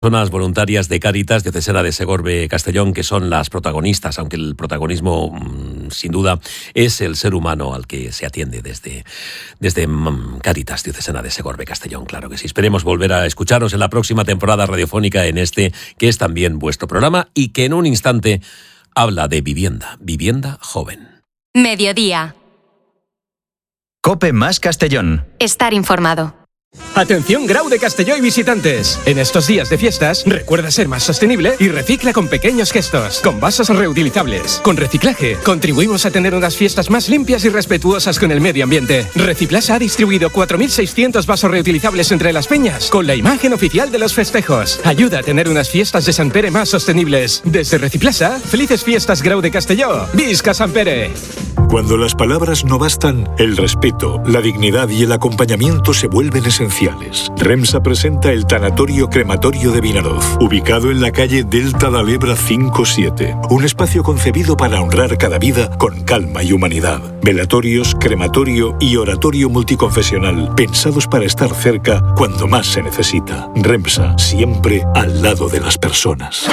Personas voluntarias de Cáritas Diocesana de Segorbe-Castellón, que son las protagonistas, aunque el protagonismo, sin duda, es el ser humano al que se atiende desde Cáritas Diocesana de Segorbe-Castellón, claro que sí. Esperemos volver a escucharos en la próxima temporada radiofónica en este, que es también vuestro programa y que en un instante habla de vivienda joven. Mediodía. COPE más Castellón. Estar informado. Atención Grau de Castelló y visitantes. En estos días de fiestas, recuerda ser más sostenible y recicla con pequeños gestos, con vasos reutilizables. Con reciclaje, contribuimos a tener unas fiestas más limpias y respetuosas con el medio ambiente. Reciplasa ha distribuido 4.600 vasos reutilizables entre las peñas, con la imagen oficial de los festejos. Ayuda a tener unas fiestas de Sant Pere más sostenibles. Desde Reciplasa, felices fiestas Grau de Castelló. ¡Visca Sant Pere! Cuando las palabras no bastan, el respeto, la dignidad y el acompañamiento se vuelven esenciales. REMSA presenta el Tanatorio Crematorio de Vinaroz, ubicado en la calle Delta da Lebra 57. Un espacio concebido para honrar cada vida con calma y humanidad. Velatorios, crematorio y oratorio multiconfesional, pensados para estar cerca cuando más se necesita. REMSA, siempre al lado de las personas.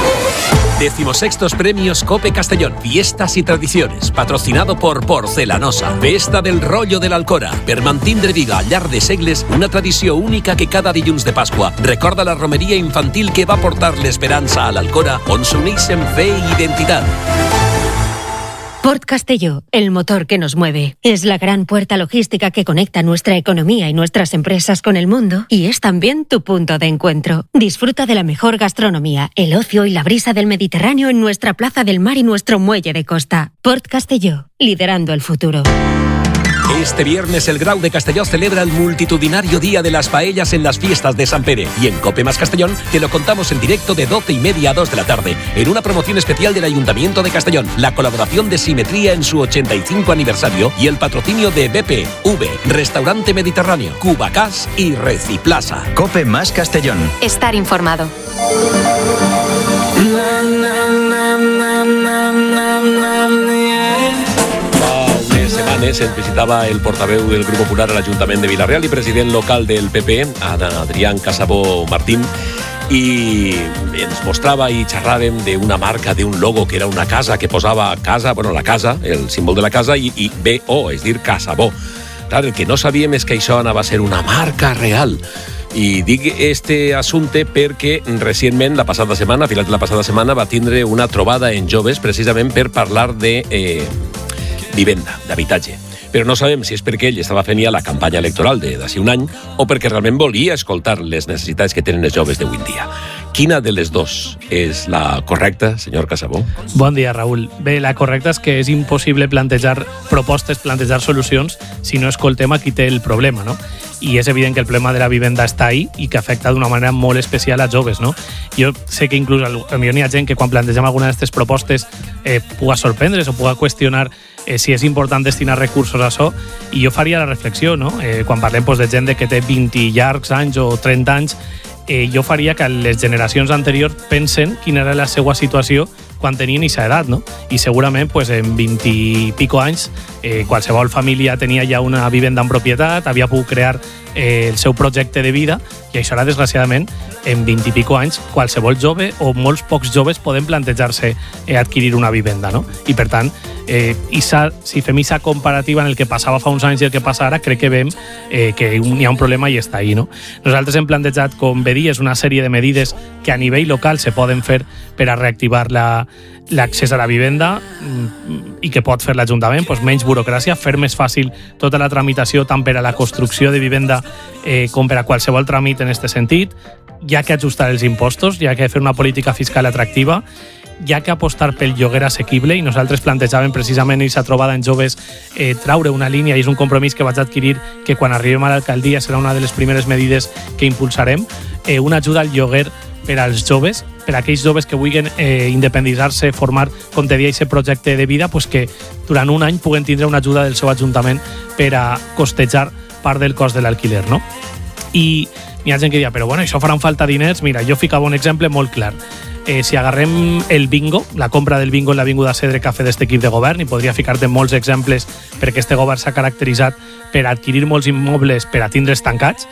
16º Premios COPE Castellón, Fiestas y Tradiciones, patrocinado por Porcelanosa, Festa del Rollo de l'Alcora, per mantindre viva al llarg de segles una tradició única que cada dilluns de Pasqua recorda la romeria infantil que va portar l'esperança a l'Alcora, on s'uneixen fe i identitat. Port Castelló, el motor que nos mueve. Es la gran puerta logística que conecta nuestra economía y nuestras empresas con el mundo y es también tu punto de encuentro. Disfruta de la mejor gastronomía, el ocio y la brisa del Mediterráneo en nuestra Plaza del Mar y nuestro muelle de costa. Port Castelló, liderando el futuro. Este viernes el Grau de Castelló celebra el multitudinario Día de las Paellas en las fiestas de Sant Pere. Y en COPE más Castellón te lo contamos en directo de 12:30 a 2 de la tarde, en una promoción especial del Ayuntamiento de Castellón, la colaboración de Simetría en su 85 aniversario y el patrocinio de BPV, Restaurante Mediterráneo, Cubacás y Reciplasa. COPE más Castellón. Estar informado. Es visitava el portaveu del Grup Popular a l'Ajuntament de Vila-real i president local del PP, Adrián Casabó Martín, i ens mostrava i xerràvem d'una marca, d'un logo que era una casa, que posava casa, bueno, la casa, el símbol de la casa, i BO, és dir, Casabó. Clar, el que no sabíem és que això anava a ser una marca real. I dic este assumpte perquè recentment, la passada setmana, a finals de la passada setmana, va tindre una trobada en joves precisament per parlar de vivenda, d'habitatge. Però no sabem si és perquè ell estava fent ja la campanya electoral d'ací un any o perquè realment volia escoltar les necessitats que tenen els joves d'avui en dia. Quina de les dos és la correcta, senyor Casabó? Bon dia, Raül. Bé, la correcta és que és impossible plantejar propostes, plantejar solucions, si no escoltem a qui té el problema, no? I és evident que el problema de la vivenda està ahí i que afecta d'una manera molt especial a joves, no? Jo sé que inclús hi ha gent que quan plantegem alguna d'aquestes propostes puga sorprendre's o puga qüestionar si és important destinar recursos a això, i jo faria la reflexió, no? Quan parlem de gent que té 20 i llargs anys o 30 anys, jo faria que les generacions anteriors pensen quina era la seva situació quan tenien aquesta edat, no? I segurament en 20 i pico anys qualsevol família tenia ja una vivenda en propietat, havia pogut crear el seu projecte de vida, i això ara, desgraciadament, en 20 i pico anys, qualsevol jove o molts pocs joves poden plantejar-se adquirir una vivenda, no? I per tant, si fem aquesta comparativa en el que passava fa uns anys i el que passa ara, crec que veiem que hi ha un problema i està ahí, no? Nosaltres hem plantejat, com bé dies, una sèrie de medides que a nivell local se poden fer per a reactivar l'accés a la vivenda i que pot fer l'Ajuntament, menys burocràcia, fer més fàcil tota la tramitació tant per a la construcció de vivenda com per a qualsevol tràmit en aquest sentit, hi ha que ajustar els impostos, hi ha que fer una política fiscal atractiva, hi ha que apostar pel lloguer assequible, i nosaltres plantejàvem precisament aquesta trobada en joves traure una línia, i és un compromís que vaig adquirir, que quan arribem a l'alcaldia serà una de les primeres medides que impulsarem, una ajuda al lloguer per als joves, per a aquells joves que vulguin independitzar-se, formar, com te deia, aquest projecte de vida, que durant un any puguen tindre una ajuda del seu ajuntament per a costejar part del cost de l'alquiler, no? I hi ha gent que diu, però bueno, això faran falta diners. Mira, jo ficava un exemple molt clar. Si agarrem el bingo, la compra del bingo en l'Avinguda Cedre que ha fet aquest equip de govern, i podria ficar-te molts exemples perquè este govern s'ha caracteritzat per adquirir molts immobles per a tindre's tancats,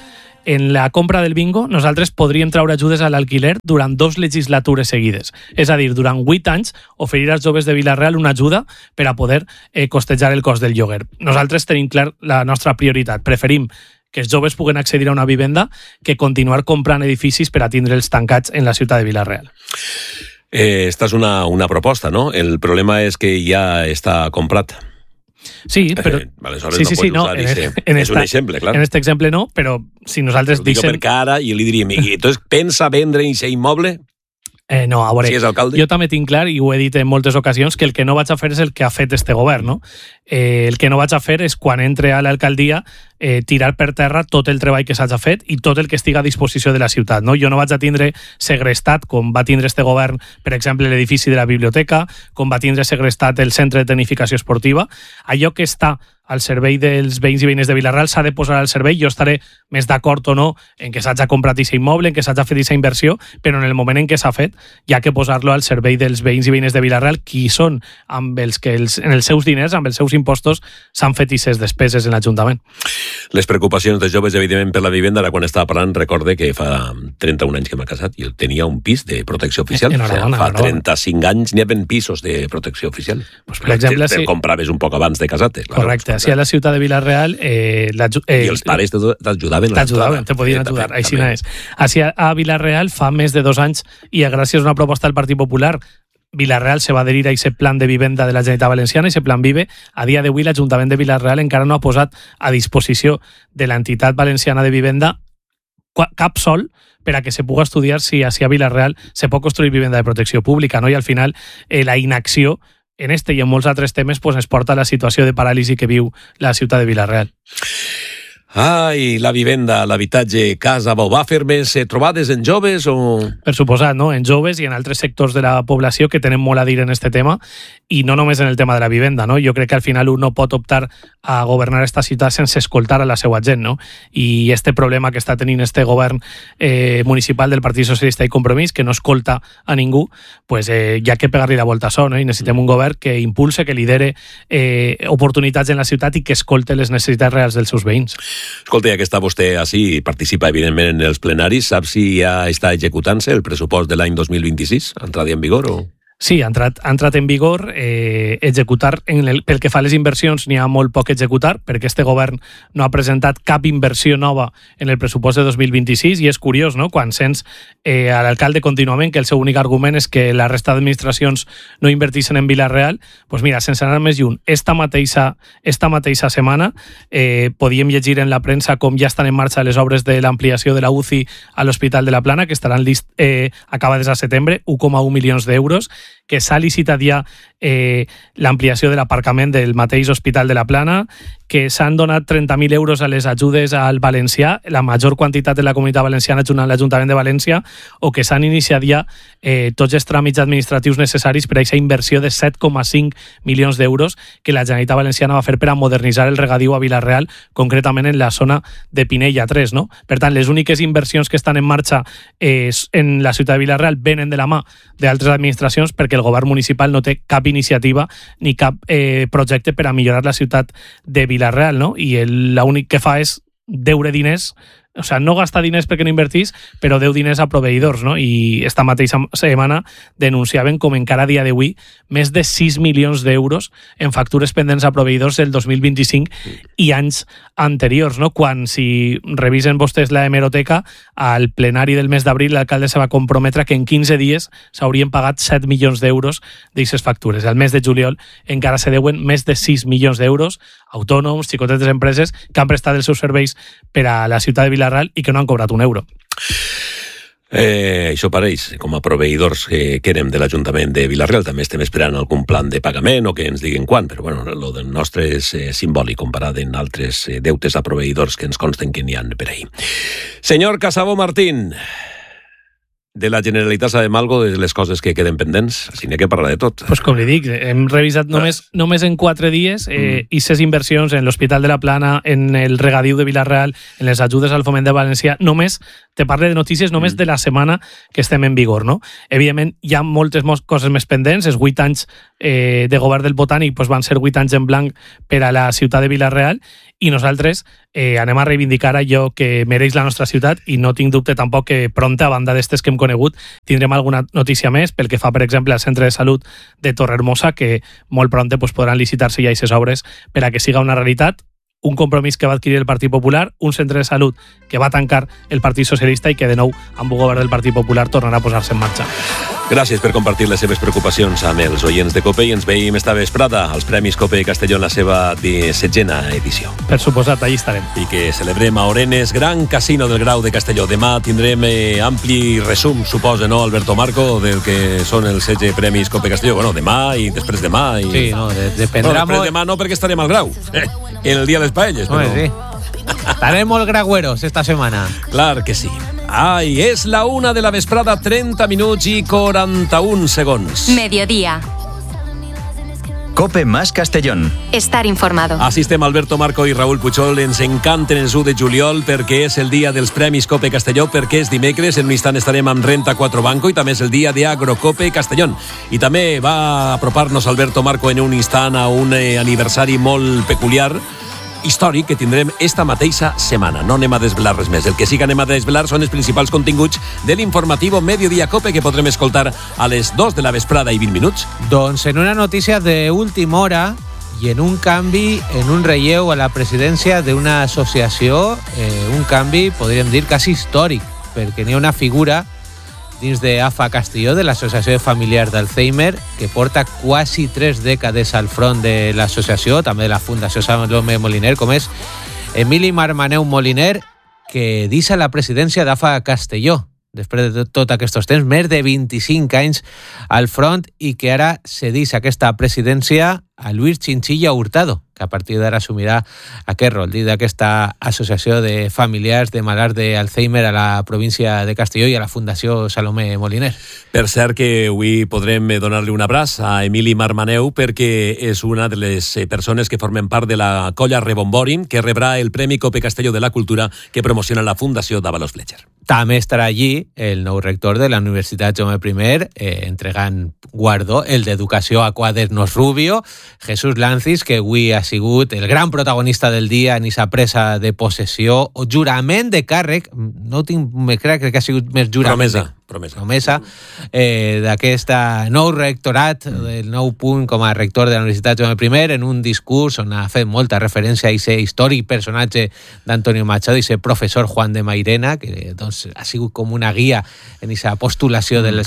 en la compra del bingo nosaltres podríem treure ajudes a l'alquiler durant 2 legislatures seguides. És a dir, durant 8 anys oferir als joves de Vila-real una ajuda per a poder costejar el cost del lloguer. Nosaltres tenim clar la nostra prioritat. Preferim que els joves puguen accedir a una vivenda que continuar comprant edificis per a tindre'ls tancats en la ciutat de Vila-real. Esta és una proposta, no? El problema és que ja està comprat. Sí, però... Sí, no, és un exemple, clar. En aquest exemple no, però si nosaltres dicen... Perquè ara i li diríem, i entonces pensa vendre aquest immoble? No, a veure, si és alcalde? Jo també tinc clar, i ho he dit en moltes ocasions, que el que no vaig a fer és el que ha fet este govern, no? El que no vaig a fer és, quan entre a l'alcaldia, tirar per terra tot el treball que s'hagi fet i tot el que estigui a disposició de la ciutat, no? Jo no vaig a tindre segrestat, com va tindre este govern, per exemple, l'edifici de la biblioteca, com va tindre segrestat el centre de tecnificació esportiva. Allò que està al servei dels veïns i veïnes de Vila-real s'ha de posar al servei. Jo estaré més d'acord o no en que s'hagi comprat aquest immoble, en que s'hagi fet aquesta inversió, però en el moment en què s'ha fet hi ha que posar-lo al servei dels veïns i veïnes de Vila-real, qui són amb els que en els seus diners, amb els seus impostos, s'han fet aquestes despeses en l'Ajuntament. Les preocupacions dels joves, evidentment, per la vivenda, ara quan estava parlant, recorde que fa 31 anys que m'ha casat i tenia un pis de protecció oficial. Fa 35 anys n'hi havia pisos de protecció oficial. Pues, per exemple, te compraves un poc abans de casar-te. Correcte. Si a la ciutat de Vila-real... I els pares t'ajudaven. T'ajudaven, te podien ajudar. Així no és. A Vila-real fa més de 2 anys, i gràcies a una proposta del Partit Popular, Vila-real se va adherir a aquest plan de vivenda de la Generalitat Valenciana, i aquest plan Vive. A dia d'avui l'Ajuntament de Vila-real encara no ha posat a disposició de l'entitat valenciana de vivenda cap sol per a que se pugui estudiar si a Vila-real se pot construir vivenda de protecció pública, no? I al final la inacció en este i en molts altres temes pues, ens porta a la situació de paràlisi que viu la ciutat de Vila-real. Ai, la vivenda, l'habitatge, casa, va fer més trobades en joves o...? Per suposat, no? En joves i en altres sectors de la població que tenen molt a dir en este tema, i no només en el tema de la vivenda, no? Jo crec que al final un no pot optar a governar esta ciutat sense escoltar a la seva gent, no? I este problema que està tenint este govern municipal del Partit Socialista i Compromís, que no escolta a ningú, pues hi ha que pegar-li la volta a això, no? I necessitem un govern que impulse, que lidere oportunitats en la ciutat i que escolte les necessitats reals dels seus veïns. Escolta, ja que està vostè així, participa evidentment en els plenaris, sap si ja està executant-se el pressupost de l'any 2026? Ha entrat en vigor o...? Sí, ha entrat en vigor. Executar, pel que fa a les inversions, n'hi ha molt poc a executar, perquè este govern no ha presentat cap inversió nova en el pressupost de 2026, i és curiós, no?, quan sents a l'alcalde contínuament que el seu únic argument és que la resta d'administracions no invertissin en Vila-real. Pues mira, sense anar més lluny, esta mateixa setmana podíem llegir en la premsa com ja estan en marxa les obres de l'ampliació de la UCI a l'Hospital de la Plana, que estaran acabades a setembre, 1,1 milions d'euros, que s'ha licitat ja l'ampliació de l'aparcament del mateix Hospital de la Plana, que s'han donat 30.000 euros a les ajudes al valencià, la major quantitat de la Comunitat Valenciana junt amb l'Ajuntament de València, o que s'han iniciat ja tots els tràmits administratius necessaris per a aquesta inversió de 7,5 milions d'euros que la Generalitat Valenciana va fer per a modernitzar el regadiu a Vila-real, concretament en la zona de Pinella 3, no? Per tant, les úniques inversions que estan en marxa en la ciutat de Vila-real venen de la mà d'altres administracions, perquè el govern municipal no té cap iniciativa ni cap projecte per a millorar la ciutat de Vila-real, no? I l'únic que fa és deure diners, o sigui, no gastar diners perquè no invertís, però deu diners a proveïdors, no? I esta mateixa setmana denunciaven com encara a dia d'avui més de 6 milions d'euros en factures pendents a proveïdors del 2025 i anys anteriors, no? Quan, si revisen vostès la hemeroteca, al plenari del mes d'abril l'alcalde se va comprometre que en 15 dies s'haurien pagat 7 milions d'euros d'aquestes factures. Al mes de juliol encara se deuen més de 6 milions d'euros autònoms, xicotetes empreses que han prestat els seus serveis per a la ciutat de Vila-real i que no han cobrat un euro. Això pareix, com a proveïdors que érem de l'Ajuntament de Vila-real, també estem esperant algun plan de pagament o que ens diguin quan, però bueno, lo del nostre és simbòlic comparat amb altres deutes a proveïdors que ens consten que n'hi ha per ahí. Senyor Casabó Martín, de la Generalitat sabem algo de les coses que queden pendents? Així n'hi ha que parlar de tot. Pues com li dic, hem revisat només en 4 dies i ses inversions en l'Hospital de la Plana, en el regadiu de Vila-real, en les ajudes al foment de València. Només te parle de notícies només de la setmana que estem en vigor, no? Evidentment, hi ha moltes coses més pendents. Els 8 anys de govern del Botànic pues van ser 8 anys en blanc per a la ciutat de Vila-real, i nosaltres anem a reivindicar allò que mereix la nostra ciutat, i no tinc dubte tampoc que pronta, a banda d'estes que hem conegut, tindrem alguna notícia més pel que fa, per exemple, al centre de salut de Torrehermosa, que molt pronta pues, podran licitar-se ja aquestes obres per a que siga una realitat. Un compromís que va adquirir el Partit Popular, un centre de salut que va tancar el Partit Socialista i que de nou amb un govern del Partit Popular tornarà a posar-se en marxa. Gràcies per compartir les seves preocupacions amb els oients de COPE, i ens veiem esta vesprada als Premis COPE Castelló en la seva 17a edició. Per suposat, allà estarem. I que celebrem a Orenes, gran casino del Grau de Castelló. Demà tindrem ampli resum, suposa, no, Alberto Marco, del que són els 16 Premis COPE Castelló. Bueno, demà i després demà. I... Sí, no, dependrà després demà no, perquè estarem al Grau. En el dia de les paelles, però... Sí. Estarem molt gragüeros esta setmana. Clar que sí. Ai, és la 1 de la vesprada, 30 minuts i 41 segons. Mediodía. Cope más Castellón. Estar informado. Així estem, Alberto Marco i Raül Puigol. Ens encanten els 1 de juliol perquè és el dia dels Premis Cope Castelló, perquè és dimecres. En un instant estarem amb Renta 4 Banco, i també és el dia d'Agrocope Castellón. I també va apropar-nos Alberto Marco en un instant a un aniversari molt peculiar, històric, que tindrem esta mateixa setmana. No anem a desvelar res més. El que sí que anem a desvelar són els principals continguts de l'informatiu Mediodía Cope, que podrem escoltar a les 2 de la vesprada i 20 minuts. Doncs en una notícia d'última hora i en un canvi, en un relleu a la presidència d'una associació, un canvi, podríem dir, quasi històric, perquè n'hi ha una figura dins de AFA Castelló, de l'Associació de Familiars d'Alzheimer, que porta quasi 3 dècades al front de l'associació, també de la Fundació Salome Moliner, com és Emili Marmaneu Moliner, que deixa la presidència d'AFA Castelló després de tot aquests temps, més de 25 anys al front, i que ara cedeix aquesta presidència a Luis Chinchilla Hurtado, que a partir d'ara assumirà aquest rol d'aquesta associació de familiars de malalts d'Alzheimer a la província de Castelló i a la Fundació Salome Moliner. Per cert que avui podrem donar-li un abraç a Emili Marmaneu, perquè és una de les persones que formen part de la colla Rebomborin, que rebrà el Premi Cope Castelló de la Cultura que promociona la Fundació d'Avalos Fletcher. També estarà allí el nou rector de la Universitat Jaume I, entregant guardó, el d'Educació a Quadernos Rubio, Jesús Lancis, que avui ha sigut el gran protagonista del dia en aquesta presa de possessió o jurament de càrrec, no tinc, crec que ha sigut més jurament. Promesa d'aquest nou rectorat, del nou punt com a rector de la Universitat Jaume I, en un discurs on ha fet molta referència a aquest històric personatge d'Antonio Machado, i aquest professor Juan de Mairena, que doncs, ha sigut com una guia en aquesta postulació del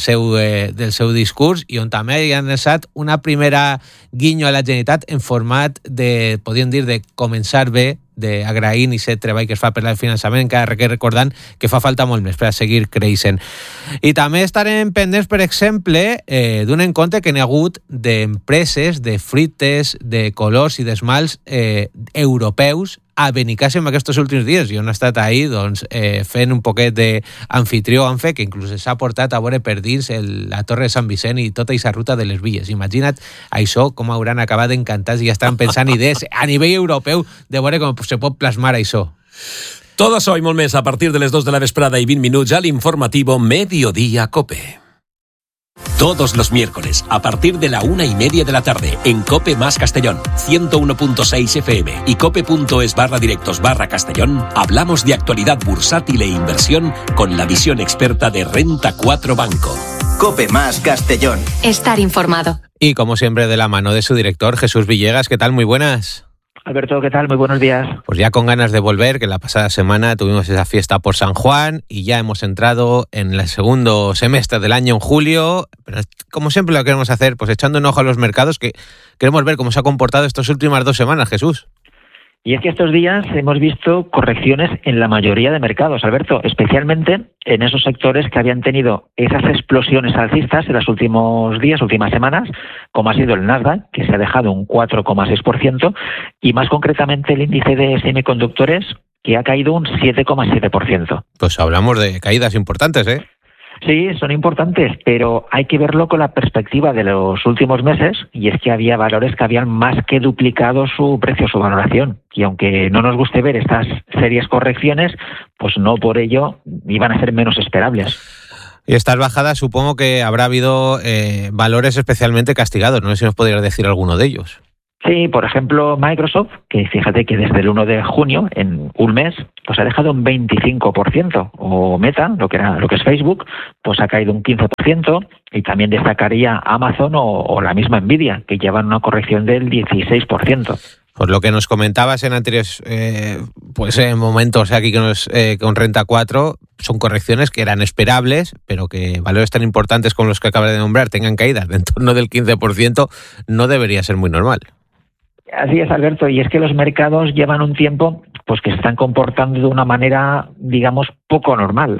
seu discurs, i on també hi han estat una primera guinyo a la Generalitat en format de, podríem dir, de començar bé, d'agraint i ser treball que es fa per al finançament, encara que recordant que fa falta molt més per a seguir creixent. I també estarem pendents, per exemple, d'un encontre que n'hi ha hagut d'empreses, de fruites, de colors i d'esmalts europeus a Benicàssim aquests últims dies, i on ha estat ahir doncs, fent un poquet d'anfitrió, que inclús s'ha portat a veure per dins la Torre de Sant Vicent i tota aquesta ruta de les Villes. Imagina't això, com hauran acabat encantats i ja estan pensant idees a nivell europeu de veure com se pot plasmar això. Tot això i molt més a partir de les 2 de la vesprada y 20 minutos al informativo Mediodía Cope. Todos los miércoles, a partir de la 1:30 de la tarde, en Cope más Castellón, 101.6 FM y cope.es/directos/Castellón, hablamos de actualidad bursátil e inversión con la visión experta de Renta 4 Banco. Cope más Castellón. Estar informado. Y como siempre, de la mano de su director, Jesús Villegas. ¿Qué tal? Muy buenas. Alberto, ¿qué tal? Muy buenos días. Pues ya con ganas de volver, que la pasada semana tuvimos esa fiesta por San Juan y ya hemos entrado en el segundo semestre del año en julio, pero como siempre lo queremos hacer, pues echando un ojo a los mercados, que queremos ver cómo se ha comportado estas últimas 2 semanas, Jesús. Y es que estos días hemos visto correcciones en la mayoría de mercados, Alberto, especialmente en esos sectores que habían tenido esas explosiones alcistas en los últimos días, últimas semanas, como ha sido el Nasdaq, que se ha dejado un 4,6%, y más concretamente el índice de semiconductores, que ha caído un 7,7%. Pues hablamos de caídas importantes, ¿eh? Sí, son importantes, pero hay que verlo con la perspectiva de los últimos meses, y es que había valores que habían más que duplicado su precio, su valoración. Y aunque no nos guste ver estas serias correcciones, pues no por ello iban a ser menos esperables. Y estas bajadas supongo que habrá habido valores especialmente castigados. No sé si nos podrías decir alguno de ellos. Sí, por ejemplo, Microsoft, que fíjate que desde el 1 de junio, en un mes, pues ha dejado un 25%, o Meta, lo que es Facebook, pues ha caído un 15%, y también destacaría Amazon o la misma Nvidia, que llevan una corrección del 16%. Por lo que nos comentabas en anteriores momentos aquí con Renta 4, son correcciones que eran esperables, pero que valores tan importantes como los que acabas de nombrar tengan caídas de en torno del 15%, no debería ser muy normal. Así es, Alberto, y es que los mercados llevan un tiempo pues que se están comportando de una manera, digamos, poco normal,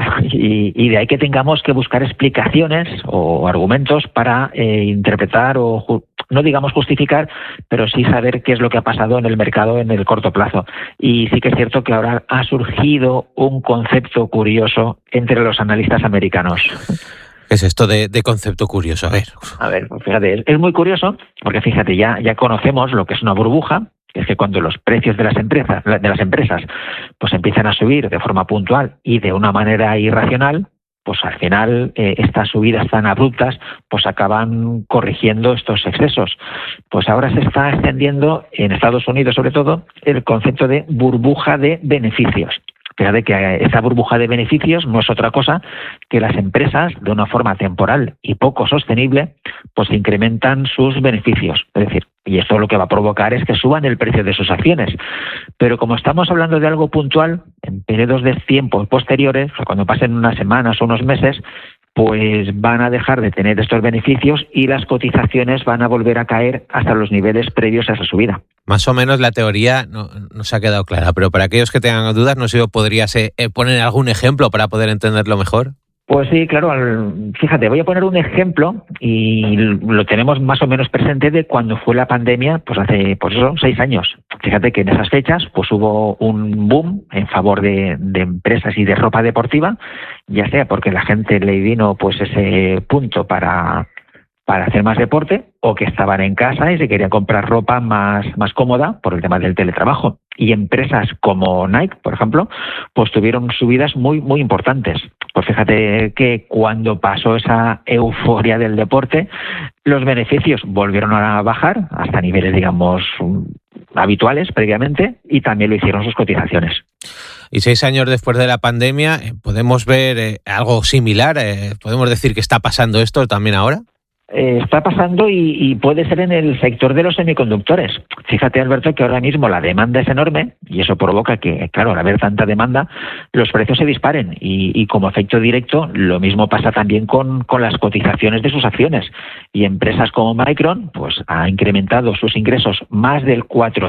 y de ahí que tengamos que buscar explicaciones o argumentos para interpretar o no digamos justificar, pero sí saber qué es lo que ha pasado en el mercado en el corto plazo. Y sí que es cierto que ahora ha surgido un concepto curioso entre los analistas americanos. ¿Qué es esto de concepto curioso? A ver, pues fíjate, es muy curioso, porque fíjate, ya conocemos lo que es una burbuja, que es que cuando los precios de las empresas pues empiezan a subir de forma puntual y de una manera irracional, pues al final estas subidas tan abruptas pues acaban corrigiendo estos excesos. Pues ahora se está extendiendo en Estados Unidos, sobre todo, el concepto de burbuja de beneficios. Fíjate que esa burbuja de beneficios no es otra cosa que las empresas, de una forma temporal y poco sostenible, pues incrementan sus beneficios. Es decir, y esto lo que va a provocar es que suban el precio de sus acciones. Pero como estamos hablando de algo puntual, en periodos de tiempo posteriores, o sea, cuando pasen unas semanas o unos meses, pues van a dejar de tener estos beneficios y las cotizaciones van a volver a caer hasta los niveles previos a esa subida. Más o menos la teoría no se ha quedado clara, pero para aquellos que tengan dudas, no sé si podrías poner algún ejemplo para poder entenderlo mejor. Pues sí, claro. Fíjate, voy a poner un ejemplo y lo tenemos más o menos presente de cuando fue la pandemia, pues hace 6 años. Fíjate que en esas fechas pues hubo un boom en favor de empresas y de ropa deportiva, ya sea porque la gente le vino pues ese punto para hacer más deporte, o que estaban en casa y se querían comprar ropa más cómoda por el tema del teletrabajo. Y empresas como Nike, por ejemplo, pues tuvieron subidas muy, muy importantes. Pues fíjate que cuando pasó esa euforia del deporte, los beneficios volvieron a bajar hasta niveles, digamos, habituales previamente, y también lo hicieron sus cotizaciones. Y 6 años después de la pandemia, ¿podemos ver algo similar? ¿Podemos decir que está pasando esto también ahora? Está pasando y puede ser en el sector de los semiconductores. Fíjate, Alberto, que ahora mismo la demanda es enorme y eso provoca que, claro, al haber tanta demanda, los precios se disparen y como efecto directo, lo mismo pasa también con las cotizaciones de sus acciones. Y empresas como Micron, pues ha incrementado sus ingresos más del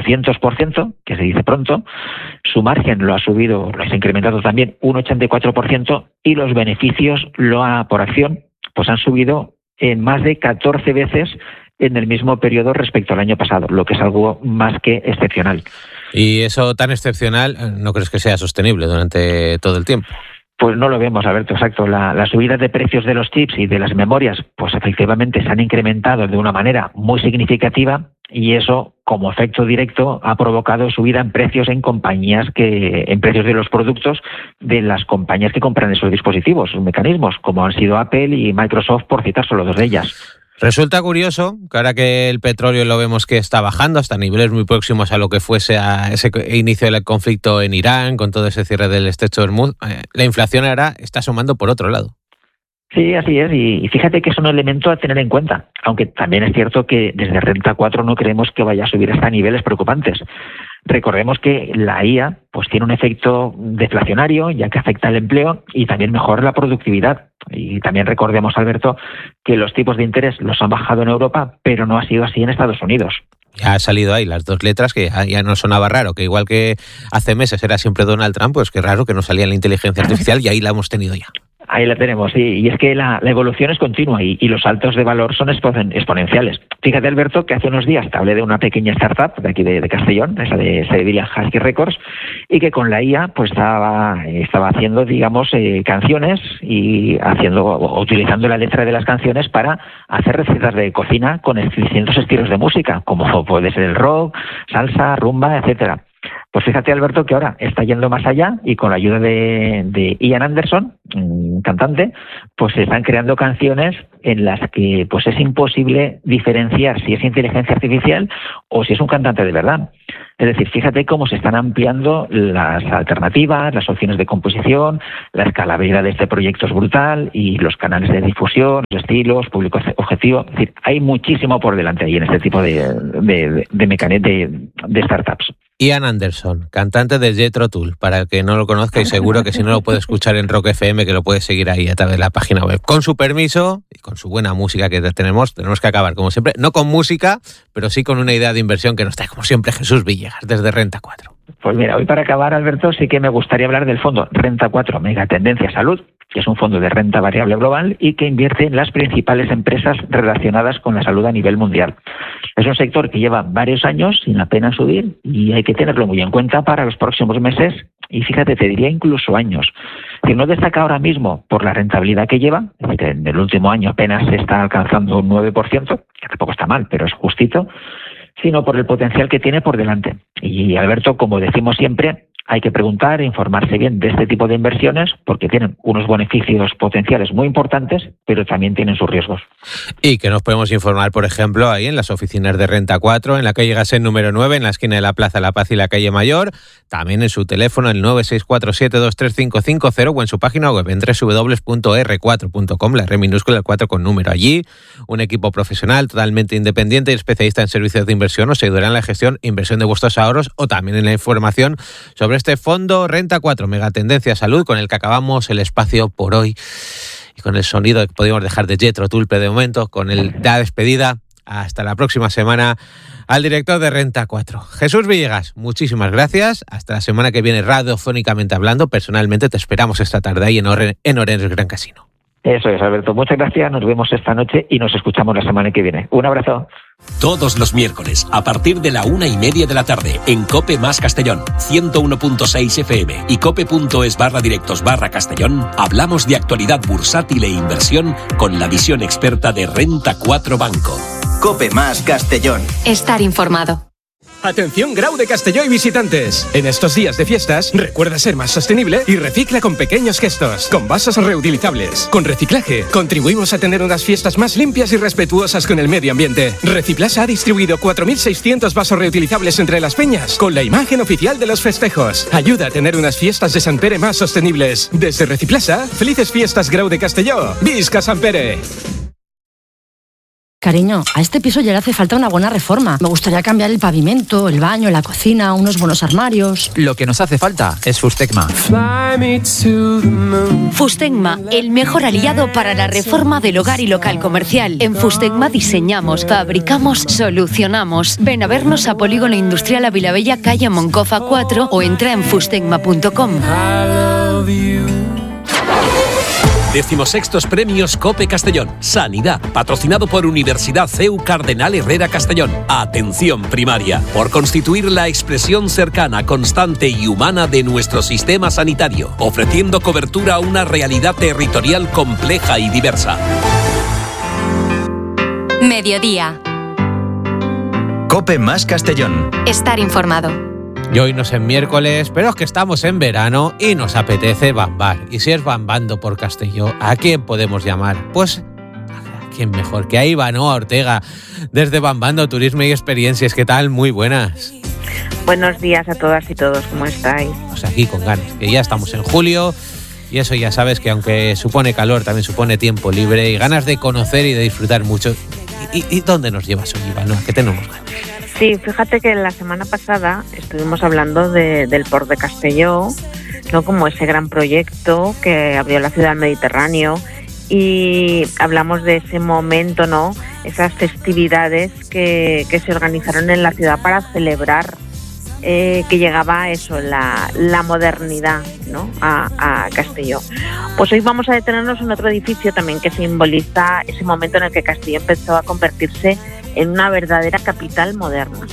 400%, que se dice pronto, su margen lo ha incrementado también un 84%, y los beneficios por acción pues han subido en más de 14 veces en el mismo periodo respecto al año pasado, lo que es algo más que excepcional. ¿Y eso tan excepcional no crees que sea sostenible durante todo el tiempo? Pues no lo vemos, Alberto, exacto. La subida de precios de los chips y de las memorias, pues efectivamente se han incrementado de una manera muy significativa, y eso, como efecto directo, ha provocado subida en precios en precios de los productos de las compañías que compran esos dispositivos, mecanismos, como han sido Apple y Microsoft, por citar solo 2 de ellas. Resulta curioso que ahora que el petróleo lo vemos que está bajando hasta niveles muy próximos a lo que fuese a ese inicio del conflicto en Irán, con todo ese cierre del estrecho de Hormuz, la inflación ahora está asomando por otro lado. Sí, así es, y fíjate que es un elemento a tener en cuenta, aunque también es cierto que desde Renta 4 no creemos que vaya a subir hasta niveles preocupantes. Recordemos que la IA pues tiene un efecto deflacionario, ya que afecta al empleo y también mejora la productividad. Y también recordemos, Alberto, que los tipos de interés los han bajado en Europa, pero no ha sido así en Estados Unidos. Ya ha salido ahí las 2 letras que ya no sonaba raro, que igual que hace meses era siempre Donald Trump, pues qué raro que no salía la inteligencia artificial, y ahí la hemos tenido ya. Ahí la tenemos, sí, y es que la evolución es continua y los saltos de valor son exponenciales. Fíjate, Alberto, que hace unos días te hablé de una pequeña startup de aquí de Castellón, esa de Sevilla Husky Records, y que con la IA pues estaba haciendo, digamos, canciones y utilizando la letra de las canciones para hacer recetas de cocina con distintos estilos de música, como puede ser el rock, salsa, rumba, etcétera. Pues fíjate, Alberto, que ahora está yendo más allá y con la ayuda de Ian Anderson, un cantante, pues se están creando canciones en las que pues es imposible diferenciar si es inteligencia artificial o si es un cantante de verdad. Es decir, fíjate cómo se están ampliando las alternativas, las opciones de composición, la escalabilidad de este proyecto es brutal y los canales de difusión, los estilos, público objetivo. Es decir, hay muchísimo por delante ahí en este tipo de startups. Ian Anderson, cantante de Jethro Tull, para el que no lo conozca y seguro que si no lo puede escuchar en Rock FM, que lo puede seguir ahí a través de la página web. Con su permiso y con su buena música que tenemos que acabar, como siempre, no con música, pero sí con una idea de inversión que nos trae, como siempre, Jesús Villegas, desde Renta 4. Pues mira, hoy para acabar, Alberto, sí que me gustaría hablar del fondo Renta 4 Megatendencia Salud, que es un fondo de renta variable global y que invierte en las principales empresas relacionadas con la salud a nivel mundial. Es un sector que lleva varios años sin apenas subir y hay que tenerlo muy en cuenta para los próximos meses y fíjate, te diría incluso años. Si no destaca ahora mismo por la rentabilidad que lleva, es decir, en el último año apenas se está alcanzando un 9%, que tampoco está mal, pero es justito, sino por el potencial que tiene por delante. Y Alberto, como decimos siempre, hay que preguntar e informarse bien de este tipo de inversiones porque tienen unos beneficios potenciales muy importantes, pero también tienen sus riesgos. Y que nos podemos informar, por ejemplo, ahí en las oficinas de Renta 4, en la calle Gasset número 9, en la esquina de la Plaza La Paz y la calle Mayor, también en su teléfono el 964723550 o en su página web en www.r4.com, la R minúscula, el 4 con número. Allí, un equipo profesional totalmente independiente y especialista en servicios de inversión os ayudará en la gestión e inversión de vuestros ahorros o también en la información sobre este fondo Renta 4 Megatendencia Salud, con el que acabamos el espacio por hoy y con el sonido que podemos dejar de Jethro Tull de momento, con la despedida hasta la próxima semana al director de Renta 4. Jesús Villegas, muchísimas gracias. Hasta la semana que viene, radiofónicamente hablando. Personalmente te esperamos esta tarde ahí en Orense Gran Casino. Eso es, Alberto. Muchas gracias. Nos vemos esta noche y nos escuchamos la semana que viene. Un abrazo. Todos los miércoles, a partir de la 1:30 de la tarde, en COPE más Castellón, 101.6 FM y cope.es/directos/Castellón, hablamos de actualidad bursátil e inversión con la visión experta de Renta 4 Banco. COPE más Castellón. Estar informado. Atención, Grau de Castelló y visitantes. En estos días de fiestas, recuerda ser más sostenible y recicla con pequeños gestos, con vasos reutilizables. Con reciclaje, contribuimos a tener unas fiestas más limpias y respetuosas con el medio ambiente. Reciplasa ha distribuido 4.600 vasos reutilizables entre las peñas, con la imagen oficial de los festejos. Ayuda a tener unas fiestas de Sant Pere más sostenibles. Desde Reciplasa, felices fiestas, Grau de Castelló. ¡Visca Sant Pere! Cariño, a este piso ya le hace falta una buena reforma. Me gustaría cambiar el pavimento, el baño, la cocina, unos buenos armarios. Lo que nos hace falta es Fustecma. Fustecma, el mejor aliado para la reforma del hogar y local comercial. En Fustecma diseñamos, fabricamos, solucionamos. Ven a vernos a Polígono Industrial Avilabella, calle Moncofa 4 o entra en fustecma.com. 16º Premios COPE Castellón. Sanidad, patrocinado por Universidad CEU Cardenal Herrera Castellón. Atención primaria, por constituir la expresión cercana, constante y humana de nuestro sistema sanitario, ofreciendo cobertura a una realidad territorial compleja y diversa. Mediodía. COPE más Castellón. Estar informado. Y hoy no es en miércoles, pero es que estamos en verano y nos apetece bambar. Y si es bambando por Castelló, ¿a quién podemos llamar? Pues, ¿a quién mejor que a Ivanoa Ortega, desde Bambando Turismo y Experiencias? ¿Qué tal? Muy buenas. Buenos días a todas y todos, ¿cómo estáis? Pues aquí con ganas, que ya estamos en julio y eso ya sabes que aunque supone calor, también supone tiempo libre y ganas de conocer y de disfrutar mucho. ¿Y dónde nos llevas hoy, Ivanoa? ¿Qué tenemos ganas? Sí, fíjate que la semana pasada estuvimos hablando del Port de Castelló, ¿no? Como ese gran proyecto que abrió la ciudad al Mediterráneo, y hablamos de ese momento, ¿no? Esas festividades que se organizaron en la ciudad para celebrar que llegaba eso, la modernidad, ¿no? a Castelló. Pues hoy vamos a detenernos en otro edificio también que simboliza ese momento en el que Castelló empezó a convertirse en una verdadera capital moderna.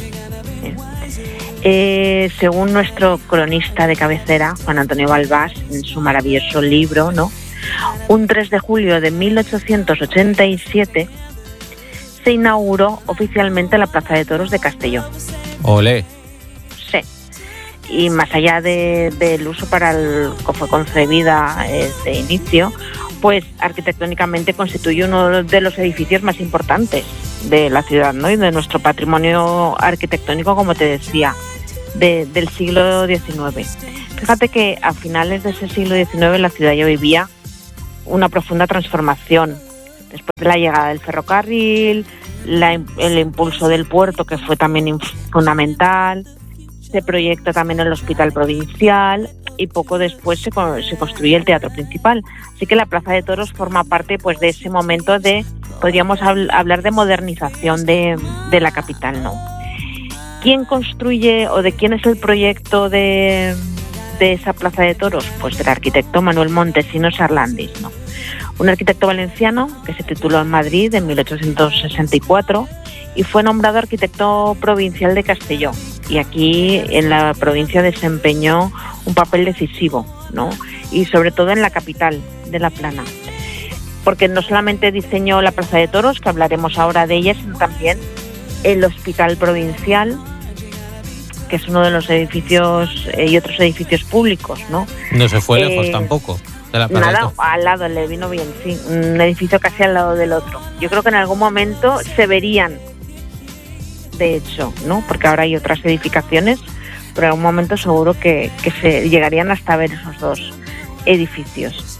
Según nuestro cronista de cabecera, Juan Antonio Balbás, en su maravilloso libro, ¿no? Un 3 de julio de 1887 se inauguró oficialmente la Plaza de Toros de Castelló. ¡Olé! Sí. y más allá del uso para el que fue concebida de inicio, pues arquitectónicamente constituye uno de los edificios más importantes de la ciudad, ¿no? Y de nuestro patrimonio arquitectónico, como te decía, del siglo XIX. Fíjate que a finales de ese siglo XIX la ciudad ya vivía una profunda transformación. Después de la llegada del ferrocarril, el impulso del puerto, que fue también fundamental, se proyecta también el hospital provincial y poco después se construye el teatro principal. Así que la Plaza de Toros forma parte pues de ese momento podríamos hablar de modernización de la capital, ¿no? ¿Quién construye o de quién es el proyecto de esa Plaza de Toros? Pues del arquitecto Manuel Montesinos Arlandis, ¿no? Un arquitecto valenciano que se tituló en Madrid en 1864 y fue nombrado arquitecto provincial de Castelló. Y aquí en la provincia desempeñó un papel decisivo, ¿no? Y sobre todo en la capital de La Plana. Porque no solamente diseñó la Plaza de Toros, que hablaremos ahora de ella, sino también el Hospital Provincial, que es uno de los edificios y otros edificios públicos, ¿no? No se fue lejos tampoco. Nada, al lado, le vino bien, sí, un edificio casi al lado del otro. Yo creo que en algún momento se verían, de hecho, ¿no? Porque ahora hay otras edificaciones, pero en algún momento seguro que se llegarían hasta ver esos dos edificios.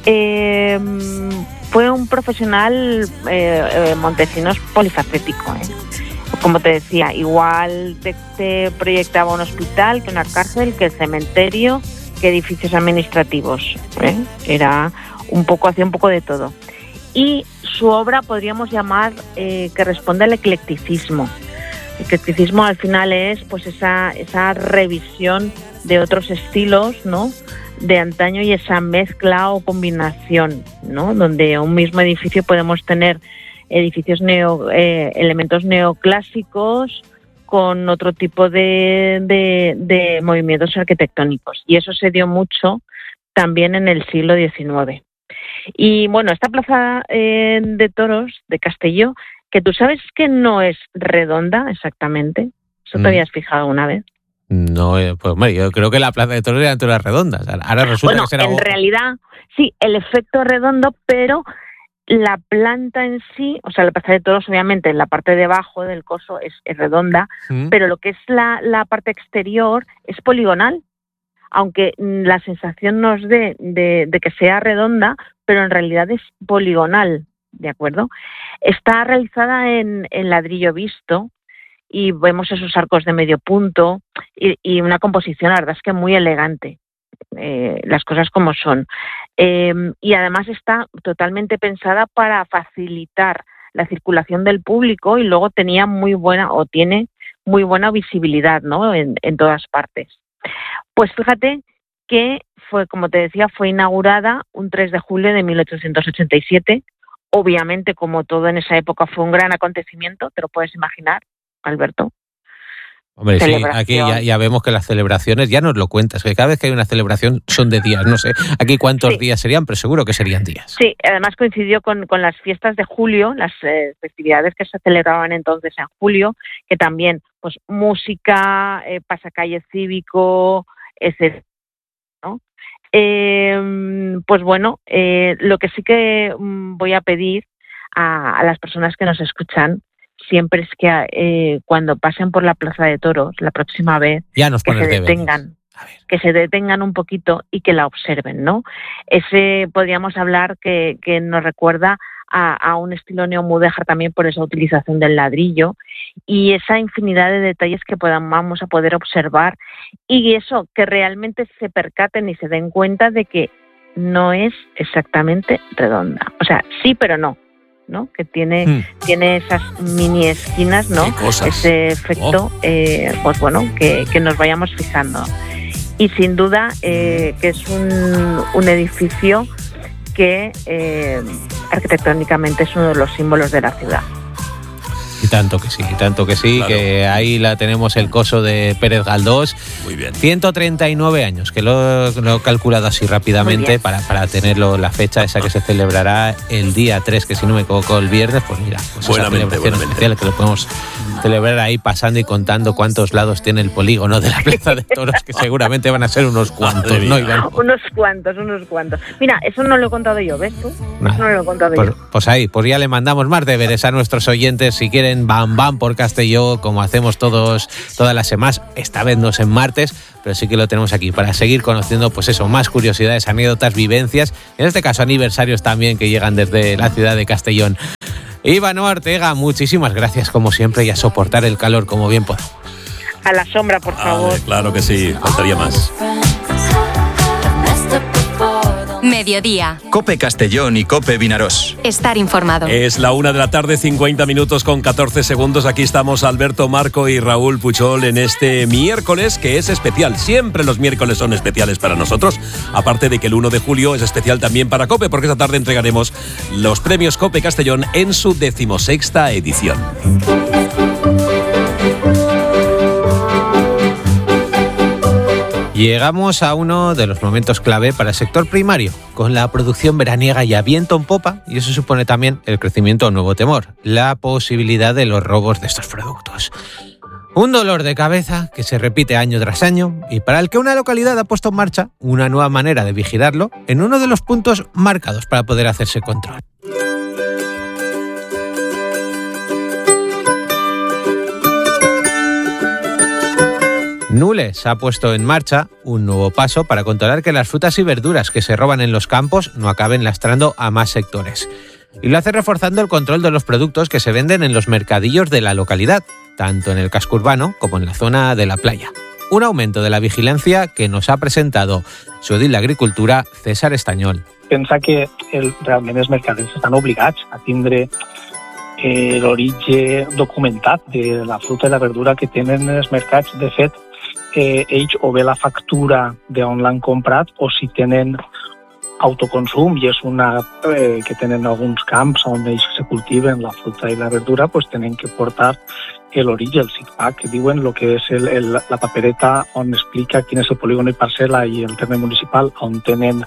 Fue un profesional, Montesinos, polifacético, Como te decía, igual te proyectaba un hospital, que una cárcel, que el cementerio, que edificios administrativos, hacía un poco de todo. Y su obra podríamos llamar que responde al eclecticismo. El eclecticismo al final es pues esa revisión de otros estilos, ¿no?, de antaño, y esa mezcla o combinación, ¿no?, donde un mismo edificio podemos tener elementos neoclásicos con otro tipo de movimientos arquitectónicos. Y eso se dio mucho también en el siglo XIX. Y bueno, esta Plaza de Toros de Castelló, que tú sabes que no es redonda exactamente, ¿eso te habías fijado una vez? No, pues hombre, yo creo que la Plaza de Toros era todas redondas. Ahora resulta que será... en realidad, sí, el efecto es redondo, pero la planta en sí, o sea, la Plaza de Toros, obviamente, en la parte de abajo del coso es redonda, pero lo que es la parte exterior es poligonal, aunque la sensación nos dé de que sea redonda, pero en realidad es poligonal, ¿de acuerdo? Está realizada en ladrillo visto y vemos esos arcos de medio punto y una composición, la verdad es que muy elegante. Las cosas como son, y además está totalmente pensada para facilitar la circulación del público, y luego tiene muy buena visibilidad, ¿no?, en todas partes. Pues fíjate que como te decía, fue inaugurada un 3 de julio de 1887. Obviamente, como todo en esa época, fue un gran acontecimiento, te lo puedes imaginar, Alberto. Hombre, sí, aquí ya vemos que las celebraciones, ya nos lo cuentas, que cada vez que hay una celebración son de días, no sé aquí cuántos días serían, pero seguro que serían días. Sí, además coincidió con las fiestas de julio, las festividades que se celebraban entonces en julio, que también, pues música, pasacalle cívico, etc., ¿no? Pues bueno, lo que sí que voy a pedir a las personas que nos escuchan siempre es que cuando pasen por la Plaza de Toros la próxima vez, que se detengan un poquito y que la observen, ¿no? Podríamos hablar que nos recuerda a un estilo neomudéjar también por esa utilización del ladrillo y esa infinidad de detalles que vamos a poder observar, y eso, que realmente se percaten y se den cuenta de que no es exactamente redonda. O sea, sí, pero no, que tiene esas mini esquinas, ¿no? Ese efecto, pues bueno, que nos vayamos fijando. Y sin duda que es un edificio que arquitectónicamente es uno de los símbolos de la ciudad. Y tanto que sí, claro. Que ahí la tenemos, el coso de Pérez Galdós. Muy bien. 139 años, que lo he calculado así rápidamente para tenerlo, la fecha esa que se celebrará el día 3, que si no me equivoco el viernes, pues mira, pues esa celebración especial que lo podemos celebrar ahí pasando y contando cuántos lados tiene el polígono de la Plaza de Toros, que seguramente van a ser unos cuantos, ¿no, Iván? Unos cuantos. Mira, eso no lo he contado yo, ¿ves tú? Eso no lo he contado yo. Pues ahí, pues ya le mandamos más deberes a nuestros oyentes. Si quieren, van por Castelló, como hacemos todas las semanas. Esta vez no es en martes, pero sí que lo tenemos aquí para seguir conociendo, pues eso, más curiosidades, anécdotas, vivencias. En este caso, aniversarios también que llegan desde la ciudad de Castellón. Iván Ortega, muchísimas gracias como siempre y a soportar el calor como bien podemos. A la sombra, por favor. Claro que sí, faltaría más. Mediodía. COPE Castellón y COPE Vinarós. Estar informado. Es la 1:50 p.m, con 14 segundos. Aquí estamos Alberto, Marco y Raúl Puchol en este miércoles que es especial. Siempre los miércoles son especiales para nosotros. Aparte de que el 1 de julio es especial también para COPE, porque esta tarde entregaremos los premios COPE Castellón en su 16ª edición. Llegamos a uno de los momentos clave para el sector primario, con la producción veraniega ya viento en popa, y eso supone también el crecimiento de un nuevo temor, la posibilidad de los robos de estos productos. Un dolor de cabeza que se repite año tras año y para el que una localidad ha puesto en marcha una nueva manera de vigilarlo en uno de los puntos marcados para poder hacerse control. Nules ha puesto en marcha un nuevo paso para controlar que las frutas y verduras que se roban en los campos no acaben lastrando a más sectores. Y lo hace reforzando el control de los productos que se venden en los mercadillos de la localidad, tanto en el casco urbano como en la zona de la playa. Un aumento de la vigilancia que nos ha presentado su edil d'Agricultura, César Estañol. Pensa que realment els mercaders estan obligats a tindre l'origen documentat de la fruta i la verdura que tenen els mercats. De fet, ells o bé la factura d'on l'han comprat o si tenen autoconsum i és una que tenen alguns camps on ells se cultiven la fruta i la verdura, pues tenen que portar l'origen, el SICPAC, que diuen el que és la papereta on explica quin és el polígon i parcel·la i el terme municipal on tenen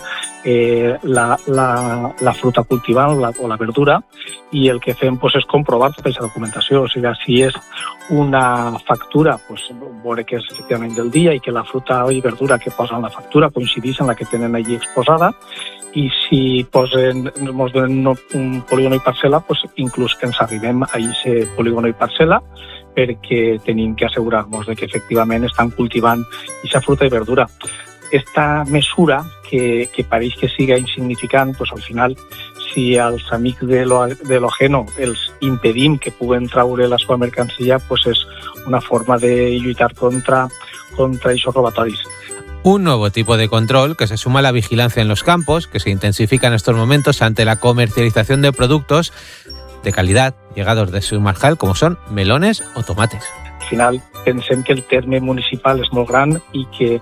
la fruta cultivada o la verdura, i el que fem pues, és comprovar tota aquesta documentació. O sigui, si és una factura, pues, veure que és efectivament del dia i que la fruta i verdura que posen la factura coincideix en la que tenen allí exposada, i si ens donen un polígon i parcel·la, pues, inclús que ens arribem a aquest polígon i parcel·la, perquè tenim que assegurar-nos de que efectivament estan cultivant aquesta fruta i verdura. Esta mesura, que pareix que siga insignificant, pues, al final, si als amics de l'Ogeno els impedim que puguen traure la seva mercancia, pues és una forma de lluitar contra aquests robatoris. Un nuevo tipo de control que se suma a la vigilancia en los campos, que se intensifica en estos momentos ante la comercialización de productos de calidad llegados de su marjal, como son melones o tomates. Al final pensem que el terme municipal és molt gran i que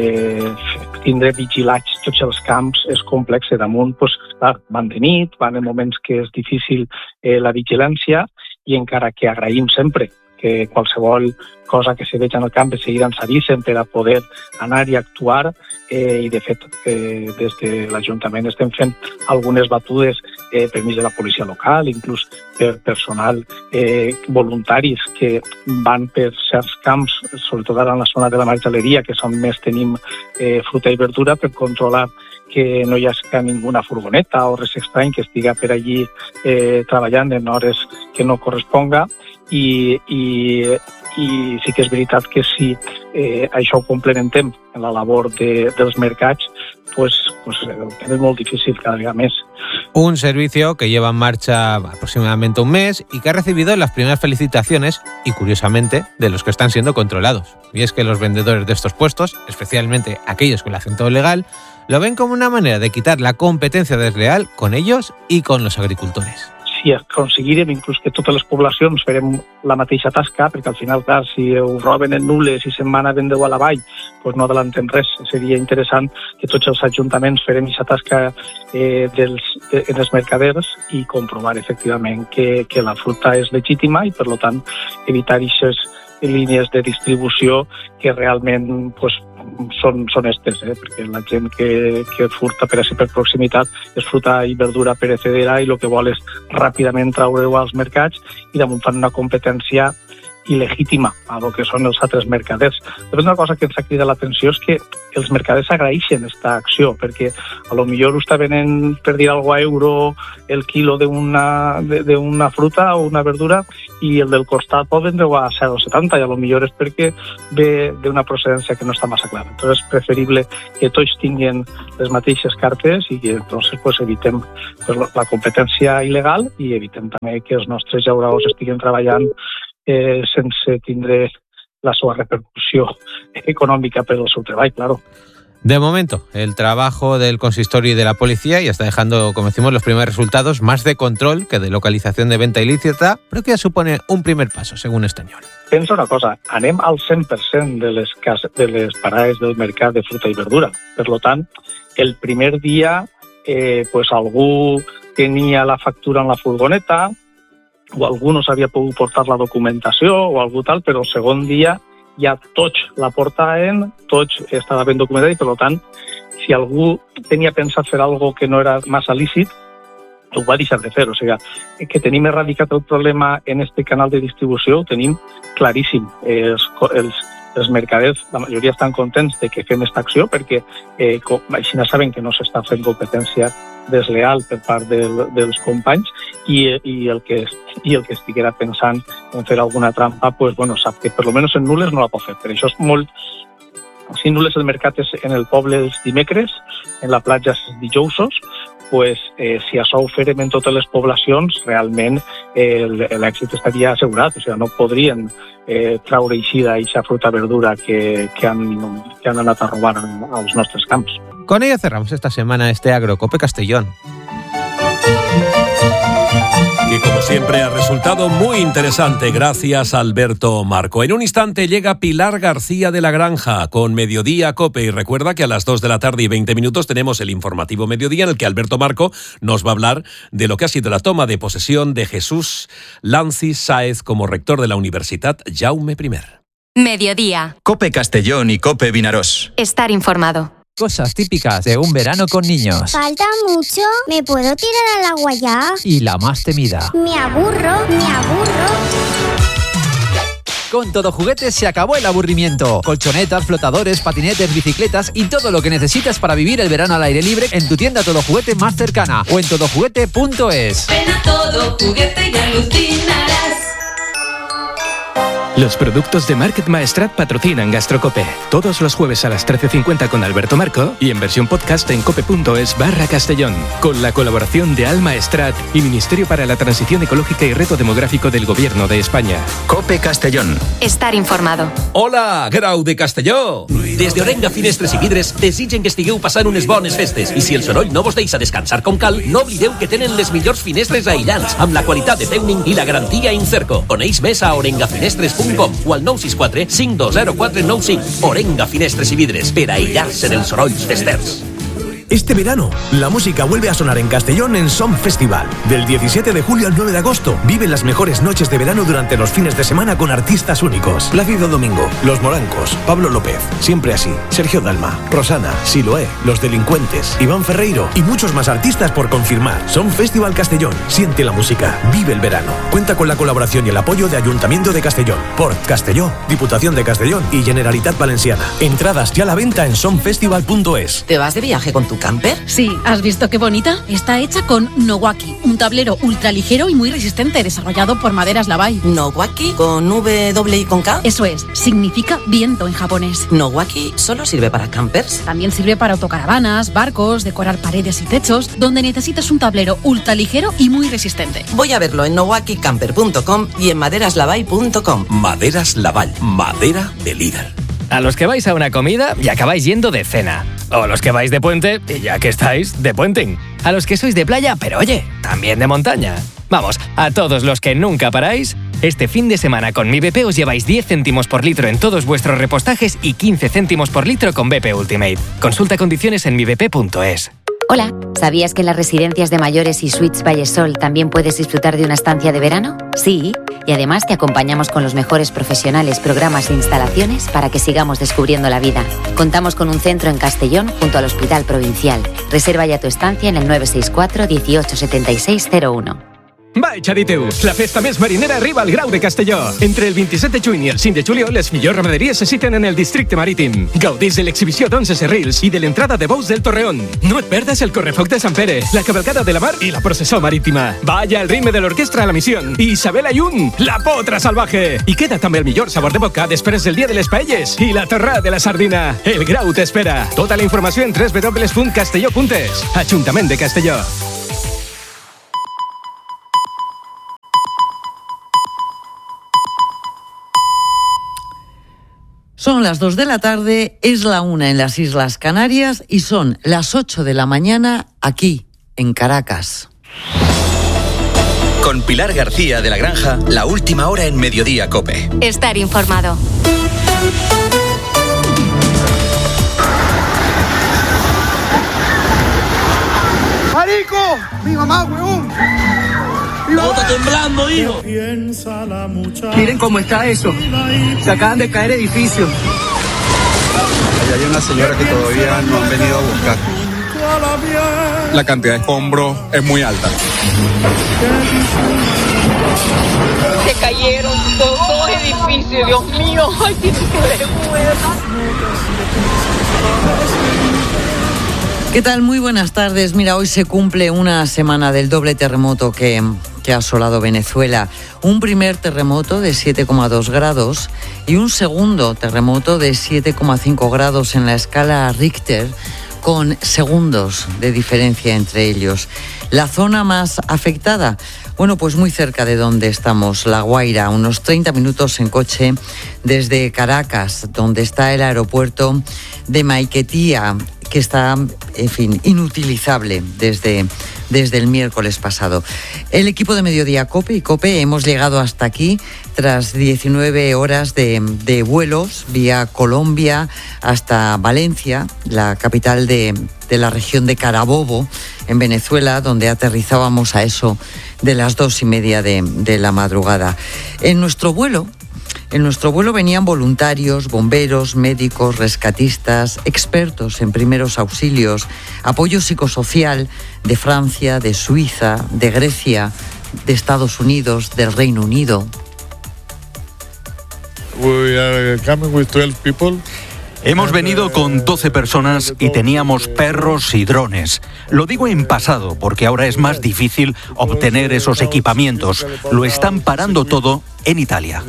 tindre vigilats tots els camps és complex. Damunt, pues, clar, van de nit, van en moments que és difícil la vigilància, i encara que agraïm sempre que qualsevol cosa que se veig en el camp de seguida ens avisen per a poder anar i actuar, i de fet des de l'Ajuntament estem fent algunes batudes per mig de la policia local, inclús per personal voluntaris que van per certs camps, sobretot ara en la zona de la marjaleria, que és on més tenim fruta i verdura, per controlar que no hi hagi ninguna furgoneta o res estrany que estiga per allí treballant en hores que no corresponga, i sí que és veritat que si això ho complementem en la labor dels mercats, pues es molt difícil cada vegada més. Un servicio que lleva en marcha aproximadamente un mes y que ha recibido las primeras felicitaciones, y curiosamente, de los que están siendo controlados. Y es que los vendedores de estos puestos, especialmente aquellos que lo hacen todo legal, lo ven como una manera de quitar la competencia desleal con ellos y con los agricultores. Si aconseguirem inclús que totes les poblacions farem la mateixa tasca, perquè al final, clar, si ho roben en Nules i se'n van a vendre a la vall, doncs no adelantem res. Seria interessant que tots els ajuntaments farem aquesta tasca en els mercaders i comprovar efectivament que la fruta és legítima i, per tant, evitar aquestes línies de distribució que realment són estes, perquè la gent que furta per proximitat és fruta i verdura perecedera i el que vol és ràpidament treure-ho als mercats, i damunt fan una competència il·legítima a lo que són els altres mercaders. Però una cosa que ens ha cridat l'atenció és que els mercaders agraeixen aquesta acció, perquè a lo millor ho està venent, per dir alguna cosa, a euro el quilo d'una fruta o una verdura i el del costat pot vendre-ho a 0,70 i a lo millor és perquè ve d'una procedència que no està massa clara. Entonces és preferible que tots tinguin les mateixes cartes i que entonces pues, evitem pues, la competència il·legal i evitem també que els nostres llauradors estiguin treballant sense tindre la seva repercussió econòmica per el seu treball, claro. De momento, el trabajo del consistorio y de la policía ya está dejando, como decimos, los primeros resultados, más de control que de localización de venta ilícita, pero que ya supone un primer paso, según Estañón. Pensa una cosa, anem al 100% de les parades del mercat de fruta i verdura. Per tant, el primer dia pues algú tenia la factura en la furgoneta, o algú no s'havia pogut portar la documentació o algú tal, però el segon dia ja tots la portaven, tots estava ben documentat i, per tant, si algú tenia pensat fer alguna que no era massa lícit, ho va deixar de fer. O sigui, que tenim erradicat el problema en este canal de distribució, ho tenim claríssim. Els mercaders, la majoria estan contents de que fem aquesta acció perquè així no saben que no s'està fent competència desleal per part dels companys i el que estiguera pensant en fer alguna trampa, pues, bueno, sap que per lo menos en Nules no la pot fer. Per això és molt... Si Nules el mercat és en el poble els dimecres, en la platja els dijousos, pues, si això ho farem en totes les poblacions, realment l'èxit estaria assegurat. O sigui, no podrien traure eixida aquesta fruta verdura que han anat a robar als nostres camps. Con ello cerramos esta semana este Agrocope Castellón. Que como siempre ha resultado muy interesante, gracias a Alberto Marco. En un instante llega Pilar García de la Granja con Mediodía Cope y recuerda que a las 2 de la tarde y 20 minutos tenemos el informativo Mediodía en el que Alberto Marco nos va a hablar de lo que ha sido la toma de posesión de Jesús Lancis Sáez como rector de la Universidad Jaume I. Mediodía. Cope Castellón y Cope Vinarós. Estar informado. Cosas típicas de un verano con niños. ¿Falta mucho? ¿Me puedo tirar al agua ya? Y la más temida. Me aburro. Con Todo Juguetes se acabó el aburrimiento. Colchonetas, flotadores, patinetes, bicicletas y todo lo que necesitas para vivir el verano al aire libre en tu tienda Todo Juguete más cercana o en todojuguete.es. Ven a Todo Juguete y alucinarás. Los productos de Market Maestrat patrocinan Gastrocope. Todos los jueves a las 13:50 con Alberto Marco y en versión podcast en cope.es/Castellón. Con la colaboración de Al Maestrat y Ministerio para la Transición Ecológica y Reto Demográfico del Gobierno de España. Cope Castellón. Estar informado. Hola, Grau de Castelló! Des d'Orenga Finestres i Vidres desitgen que estigueu passant unes bones festes i si el soroll no vos deixa descansar com cal, no oblideu que tenen les millors finestres aïllants amb la qualitat de Teuning i la garantia Incerco. Coneix més a orengafinestres.com o al 964 520495. Orenga Finestres y Vidres, per aïllar-se dels sorolls festers. Este verano, la música vuelve a sonar en Castellón en Som Festival. Del 17 de julio al 9 de agosto, vive las mejores noches de verano durante los fines de semana con artistas únicos. Plácido Domingo, Los Morancos, Pablo López, Siempre Así, Sergio Dalma, Rosana, Siloé, Los Delincuentes, Iván Ferreiro y muchos más artistas por confirmar. Som Festival Castellón. Siente la música. Vive el verano. Cuenta con la colaboración y el apoyo de Ayuntamiento de Castellón, Port Castelló, Diputación de Castellón y Generalitat Valenciana. Entradas ya a la venta en somfestival.es. ¿Te vas de viaje con tu camper? Sí, ¿has visto qué bonita? Está hecha con Nowaki, un tablero ultraligero y muy resistente desarrollado por Maderas Lavai. ¿Nowaki? ¿Con W y con K? Eso es, significa viento en japonés. ¿Nowaki solo sirve para campers? También sirve para autocaravanas, barcos, decorar paredes y techos, donde necesitas un tablero ultraligero y muy resistente. Voy a verlo en nowakicamper.com y en maderaslavai.com. Maderas Laval, madera de líder. A los que vais a una comida y acabáis yendo de cena. O los que vais de puente y ya que estáis, de puenting. A los que sois de playa, pero oye, también de montaña. Vamos, a todos los que nunca paráis, este fin de semana con Mi BP os lleváis 10 céntimos por litro en todos vuestros repostajes y 15 céntimos por litro con BP Ultimate. Consulta condiciones en mibp.es. Hola, ¿sabías que en las residencias de mayores y Suites Vallesol también puedes disfrutar de una estancia de verano? Sí, y además te acompañamos con los mejores profesionales, programas e instalaciones para que sigamos descubriendo la vida. Contamos con un centro en Castellón junto al Hospital Provincial. Reserva ya tu estancia en el 964 18 76 01. Va echaditeu. La festa més marinera arriba al Grau de Castelló. Entre el 27 de juny i el 5 de juliol, les millors ramaderies se citen en el districte marítim. Gaudís de l'exhibició d'11 serrils i de l'entrada de bous del Torreón. No et perdes el correfoc de Sant Pere, la cavalcada de la mar i la processó marítima. Balla el ritme de l'orquestra a la Misión. I Isabel Ayun, la potra salvaje. I queda també el millor sabor de boca després del dia de les paelles i la torrada de la sardina. El Grau t'espera. Tota la informació en www.castelló.es. Ajuntament de Castelló. Son las 2 de la tarde, es la 1 en las Islas Canarias y son las 8 de la mañana aquí, en Caracas. Con Pilar García de la Granja, la última hora en Mediodía COPE. Estar informado. ¡Marico! ¡Mi mamá, huevón! ¡No, está temblando, hijo! Miren cómo está eso. Se acaban de caer edificios. Allá hay una señora que todavía no han venido a buscar. La cantidad de escombros es muy alta. Se cayeron dos edificios, Dios mío. Ay, qué vergüenza. ¿Qué tal? Muy buenas tardes. Mira, hoy se cumple una semana del doble terremoto que ha asolado Venezuela. Un primer terremoto de 7,2 grados y un segundo terremoto de 7,5 grados en la escala Richter, con segundos de diferencia entre ellos. La zona más afectada, bueno, pues muy cerca de donde estamos, La Guaira, unos 30 minutos en coche desde Caracas, donde está el aeropuerto de Maiquetía, que está, en fin, inutilizable desde el miércoles pasado. El equipo de Mediodía COPE y COPE hemos llegado hasta aquí tras 19 horas de vuelos vía Colombia hasta Valencia, la capital de la región de Carabobo, en Venezuela, donde aterrizábamos a eso de las 2:30 de la madrugada. En nuestro vuelo venían voluntarios, bomberos, médicos, rescatistas, expertos en primeros auxilios, apoyo psicosocial de Francia, de Suiza, de Grecia, de Estados Unidos, del Reino Unido. We are coming with 12 people. Hemos venido con 12 personas y teníamos perros y drones. Lo digo en pasado porque ahora es más difícil obtener esos equipamientos. Lo están parando todo en Italia.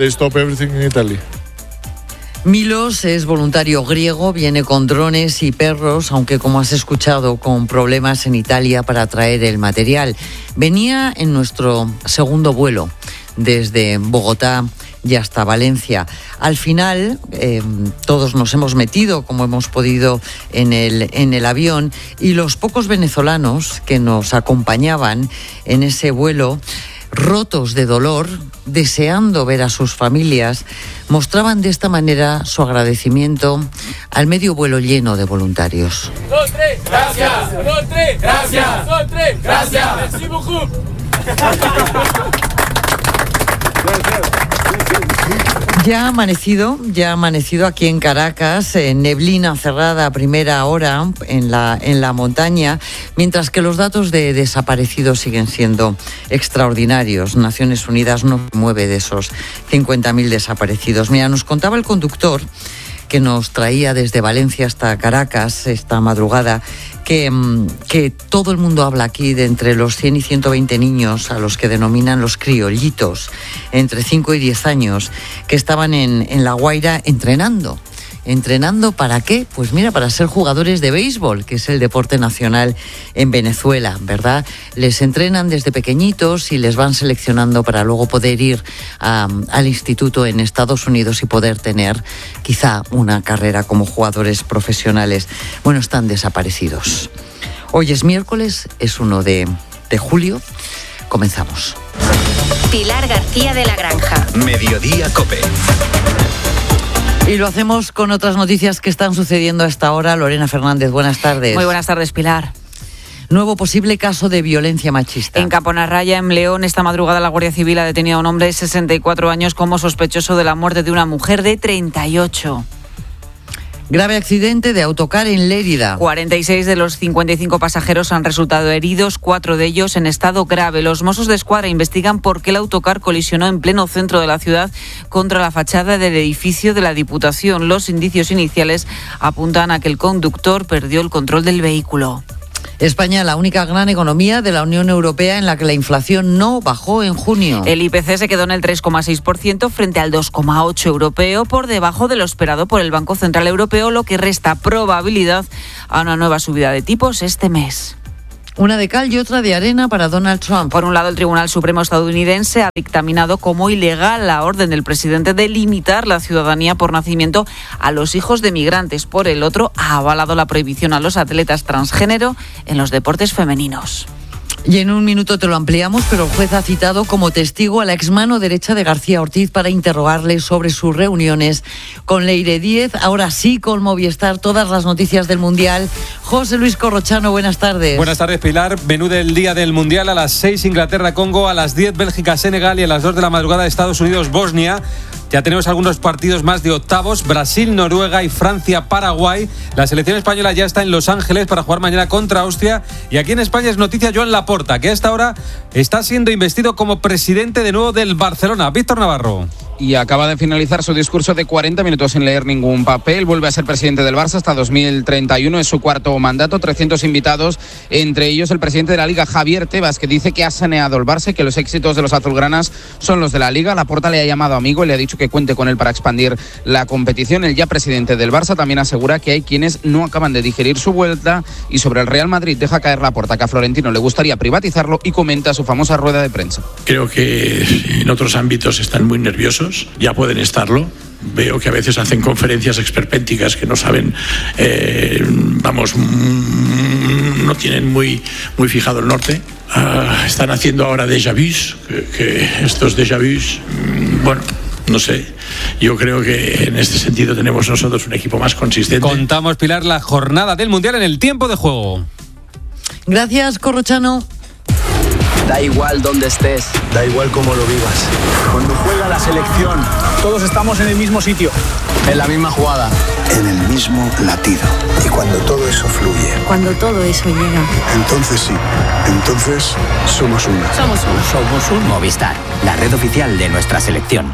Milos es voluntario griego, viene con drones y perros, aunque como has escuchado, con problemas en Italia para traer el material. Venía en nuestro segundo vuelo desde Bogotá y hasta Valencia. Al final, todos nos hemos metido, como hemos podido, en el avión, y los pocos venezolanos que nos acompañaban en ese vuelo, rotos de dolor, deseando ver a sus familias, mostraban de esta manera su agradecimiento al medio vuelo lleno de voluntarios. Gracias, gracias, gracias. Merci beaucoup. Ya ha amanecido aquí en Caracas, neblina cerrada a primera hora en la montaña, mientras que los datos de desaparecidos siguen siendo extraordinarios. Naciones Unidas no mueve de esos 50.000 desaparecidos. Mira, nos contaba el conductor que nos traía desde Valencia hasta Caracas esta madrugada, que todo el mundo habla aquí de entre los 100 y 120 niños a los que denominan los criollitos, entre 5 y 10 años, que estaban en La Guaira entrenando. ¿Entrenando para qué? Pues mira, para ser jugadores de béisbol, que es el deporte nacional en Venezuela, ¿verdad? Les entrenan desde pequeñitos y les van seleccionando para luego poder ir al instituto en Estados Unidos y poder tener quizá una carrera como jugadores profesionales. Bueno, están desaparecidos. Hoy es miércoles, es 1 de julio. Comenzamos. Pilar García de la Granja. Mediodía COPE. Y lo hacemos con otras noticias que están sucediendo a esta hora. Lorena Fernández, buenas tardes. Muy buenas tardes, Pilar. Nuevo posible caso de violencia machista. En Caponarraya, en León, esta madrugada la Guardia Civil ha detenido a un hombre de 64 años como sospechoso de la muerte de una mujer de 38. Grave accidente de autocar en Lérida. 46 de los 55 pasajeros han resultado heridos, 4 de ellos en estado grave. Los Mossos de Escuadra investigan por qué el autocar colisionó en pleno centro de la ciudad contra la fachada del edificio de la Diputación. Los indicios iniciales apuntan a que el conductor perdió el control del vehículo. España, la única gran economía de la Unión Europea en la que la inflación no bajó en junio. El IPC se quedó en el 3,6% frente al 2,8% europeo, por debajo de lo esperado por el Banco Central Europeo, lo que resta probabilidad a una nueva subida de tipos este mes. Una de cal y otra de arena para Donald Trump. Por un lado, el Tribunal Supremo estadounidense ha dictaminado como ilegal la orden del presidente de limitar la ciudadanía por nacimiento a los hijos de migrantes. Por el otro, ha avalado la prohibición a los atletas transgénero en los deportes femeninos. Y en un minuto te lo ampliamos, pero el juez ha citado como testigo a la exmano derecha de García Ortiz para interrogarle sobre sus reuniones con Leire Díez. Ahora sí, con Movistar, todas las noticias del Mundial. José Luis Corrochano, buenas tardes. Buenas tardes, Pilar. Menú del día del Mundial: a las 6 Inglaterra-Congo, a las 10 Bélgica-Senegal y a las 2 de la madrugada Estados Unidos-Bosnia. Ya tenemos algunos partidos más de octavos: Brasil, Noruega y Francia, Paraguay. La selección española ya está en Los Ángeles para jugar mañana contra Austria. Y aquí en España es noticia Joan Laporta, que a esta hora está siendo investido como presidente de nuevo del Barcelona. Víctor Navarro. Y acaba de finalizar su discurso de 40 minutos sin leer ningún papel. Vuelve a ser presidente del Barça hasta 2031. Es su cuarto mandato. 300 invitados, entre ellos el presidente de la Liga, Javier Tebas, que dice que ha saneado el Barça y que los éxitos de los azulgranas son los de la Liga. Laporta le ha llamado amigo y le ha dicho que cuente con él para expandir la competición. El ya presidente del Barça también asegura que hay quienes no acaban de digerir su vuelta. Y sobre el Real Madrid deja caer Laporta que a Florentino le gustaría privatizarlo y comenta su famosa rueda de prensa. Creo que en otros ámbitos están muy nerviosos. Ya pueden estarlo. Veo que a veces hacen conferencias esperpénticas que no saben, no tienen muy fijado el norte. Están haciendo ahora déjà vus, que estos déjà vus, no sé. Yo creo que en este sentido tenemos nosotros un equipo más consistente. Contamos, Pilar, la jornada del Mundial en el tiempo de juego. Gracias, Corrochano. Da igual dónde estés, da igual cómo lo vivas. Cuando juega la selección, todos estamos en el mismo sitio, en la misma jugada, en el mismo latido. Y cuando todo eso fluye, cuando todo eso llega, entonces sí, entonces somos uno. Somos uno. Movistar, la red oficial de nuestra selección.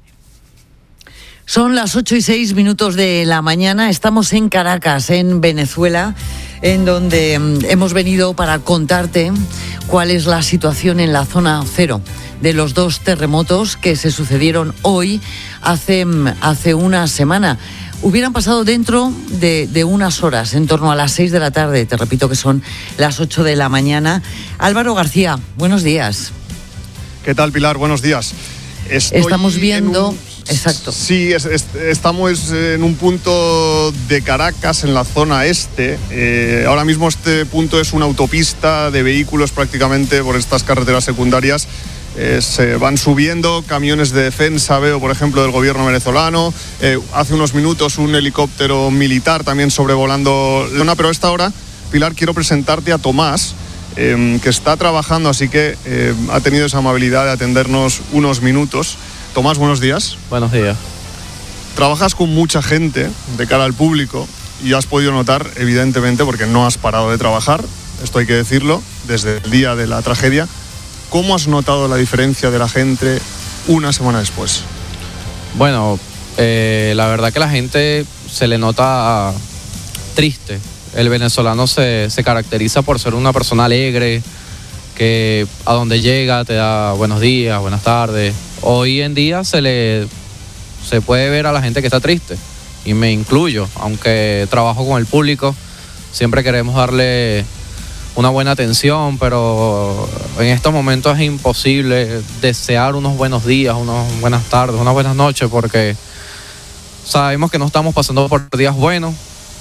Son las 8:06 de la mañana. Estamos en Caracas, en Venezuela, en donde hemos venido para contarte cuál es la situación en la zona cero de los dos terremotos que se sucedieron hoy hace una semana. Hubieran pasado dentro de unas horas, en torno a las 6 de la tarde. Te repito que son las 8 de la mañana. Álvaro García, buenos días. ¿Qué tal, Pilar? Buenos días. Estamos viendo... Exacto. Sí, estamos en un punto de Caracas, en la zona este. Ahora mismo este punto es una autopista de vehículos prácticamente por estas carreteras secundarias. Se van subiendo camiones de defensa, veo por ejemplo del gobierno venezolano. Hace unos minutos un helicóptero militar también sobrevolando la zona, pero a esta hora, Pilar, quiero presentarte a Tomás, que está trabajando, así que ha tenido esa amabilidad de atendernos unos minutos. Tomás, buenos días. Buenos días. Trabajas con mucha gente de cara al público y has podido notar, evidentemente, porque no has parado de trabajar, esto hay que decirlo, desde el día de la tragedia. ¿Cómo has notado la diferencia de la gente una semana después? Bueno, la verdad que la gente se le nota triste. El venezolano se caracteriza por ser una persona alegre, que a donde llega te da buenos días, buenas tardes. Hoy en día se puede ver a la gente que está triste, y me incluyo, aunque trabajo con el público, siempre queremos darle una buena atención, pero en estos momentos es imposible desear unos buenos días, unas buenas tardes, unas buenas noches, porque sabemos que no estamos pasando por días buenos.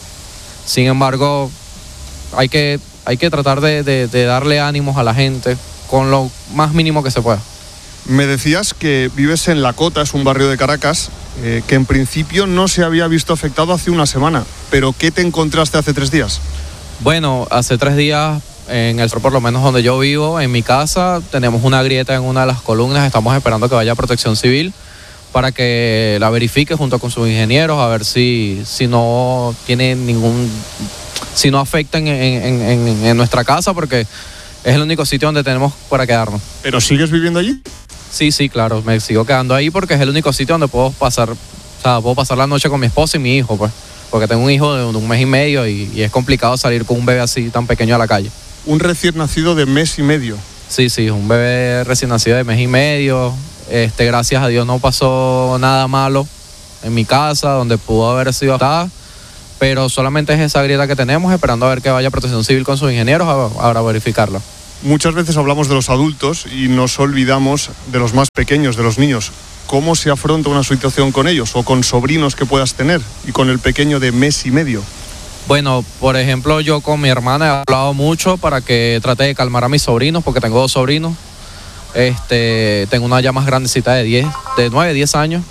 Sin embargo, hay que tratar de darle ánimos a la gente con lo más mínimo que se pueda. Me decías que vives en La Cota, es un barrio de Caracas, que en principio no se había visto afectado hace una semana. ¿Pero qué te encontraste hace 3 días? Bueno, hace 3 días, en el sur, por lo menos donde yo vivo, en mi casa, tenemos una grieta en una de las columnas. Estamos esperando que vaya Protección Civil para que la verifique junto con sus ingenieros, a ver si no tiene si no afecta en nuestra casa, porque es el único sitio donde tenemos para quedarnos. ¿Pero sigues viviendo allí? Sí, claro, me sigo quedando ahí porque es el único sitio donde puedo pasar la noche con mi esposa y mi hijo, pues, porque tengo un hijo de 1 mes y medio y es complicado salir con un bebé así tan pequeño a la calle. Un recién nacido de 1 mes y medio. Sí, un bebé recién nacido de 1 mes y medio. Gracias a Dios no pasó nada malo en mi casa, donde pudo haber sido afectada, pero solamente es esa grieta que tenemos, esperando a ver que vaya Protección Civil con sus ingenieros a verificarla. Muchas veces hablamos de los adultos y nos olvidamos de los más pequeños, de los niños. ¿Cómo se afronta una situación con ellos o con sobrinos que puedas tener y con el pequeño de 1 mes y medio? Bueno, por ejemplo, yo con mi hermana he hablado mucho para que trate de calmar a mis sobrinos, porque tengo 2 sobrinos. Tengo una ya más grandecita de 9, 10 años,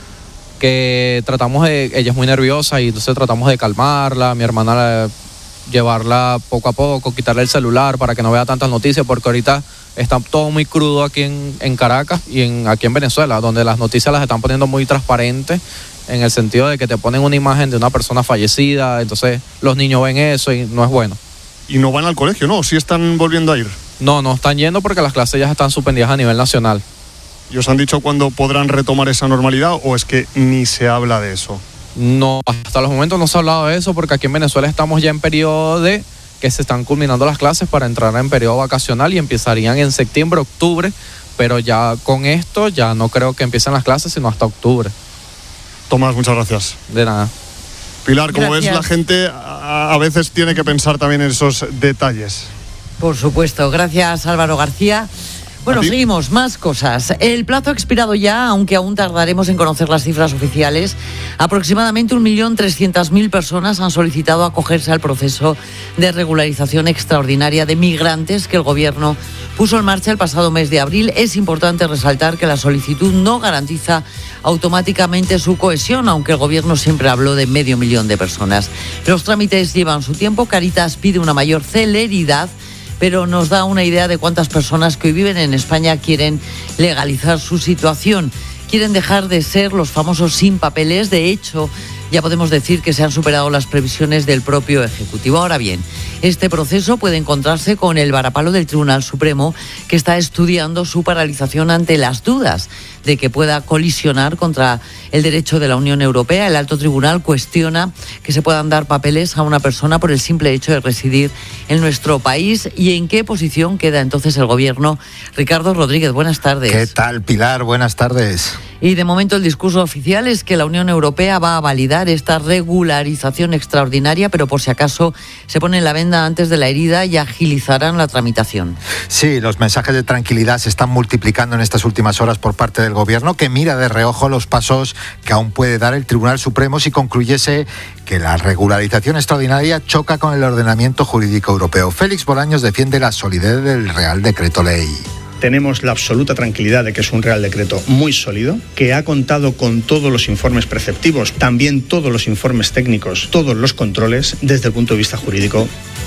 que ella es muy nerviosa y entonces tratamos de calmarla, mi hermana llevarla poco a poco, quitarle el celular para que no vea tantas noticias, porque ahorita está todo muy crudo aquí en Caracas y aquí en Venezuela, donde las noticias las están poniendo muy transparentes, en el sentido de que te ponen una imagen de una persona fallecida, entonces los niños ven eso y no es bueno. ¿Y no van al colegio, no? ¿Sí están volviendo a ir? No están yendo porque las clases ya están suspendidas a nivel nacional. ¿Y os han dicho cuándo podrán retomar esa normalidad o es que ni se habla de eso? No, hasta los momentos no se ha hablado de eso porque aquí en Venezuela estamos ya en periodo de que se están culminando las clases para entrar en periodo vacacional y empezarían en septiembre, octubre, pero ya con esto ya no creo que empiecen las clases sino hasta octubre. Tomás, muchas gracias. De nada. Pilar, como ves, la gente a veces tiene que pensar también en esos detalles. Por supuesto. Gracias, Álvaro García. Bueno, seguimos, más cosas. El plazo ha expirado ya, aunque aún tardaremos en conocer las cifras oficiales. Aproximadamente 1.300.000 personas han solicitado acogerse al proceso de regularización extraordinaria de migrantes que el Gobierno puso en marcha el pasado mes de abril. Es importante resaltar que la solicitud no garantiza automáticamente su cohesión, aunque el Gobierno siempre habló de 500.000 de personas. Los trámites llevan su tiempo. Cáritas pide una mayor celeridad, pero nos da una idea de cuántas personas que hoy viven en España quieren legalizar su situación. Quieren dejar de ser los famosos sin papeles. De hecho, ya podemos decir que se han superado las previsiones del propio Ejecutivo. Ahora bien, este proceso puede encontrarse con el varapalo del Tribunal Supremo, que está estudiando su paralización ante las dudas de que pueda colisionar contra el derecho de la Unión Europea. El alto tribunal cuestiona que se puedan dar papeles a una persona por el simple hecho de residir en nuestro país. ¿Y en qué posición queda entonces el Gobierno? Ricardo Rodríguez, buenas tardes. ¿Qué tal, Pilar? Buenas tardes. Y de momento el discurso oficial es que la Unión Europea va a validar esta regularización extraordinaria, pero por si acaso se pone la venda antes de la herida y agilizarán la tramitación. Sí, los mensajes de tranquilidad se están multiplicando en estas últimas horas por parte del Gobierno, que mira de reojo los pasos que aún puede dar el Tribunal Supremo si concluyese que la regularización extraordinaria choca con el ordenamiento jurídico europeo. Félix Bolaños defiende la solidez del Real Decreto Ley. Tenemos la absoluta tranquilidad de que es un Real Decreto muy sólido, que ha contado con todos los informes preceptivos, también todos los informes técnicos, todos los controles desde el punto de vista jurídico.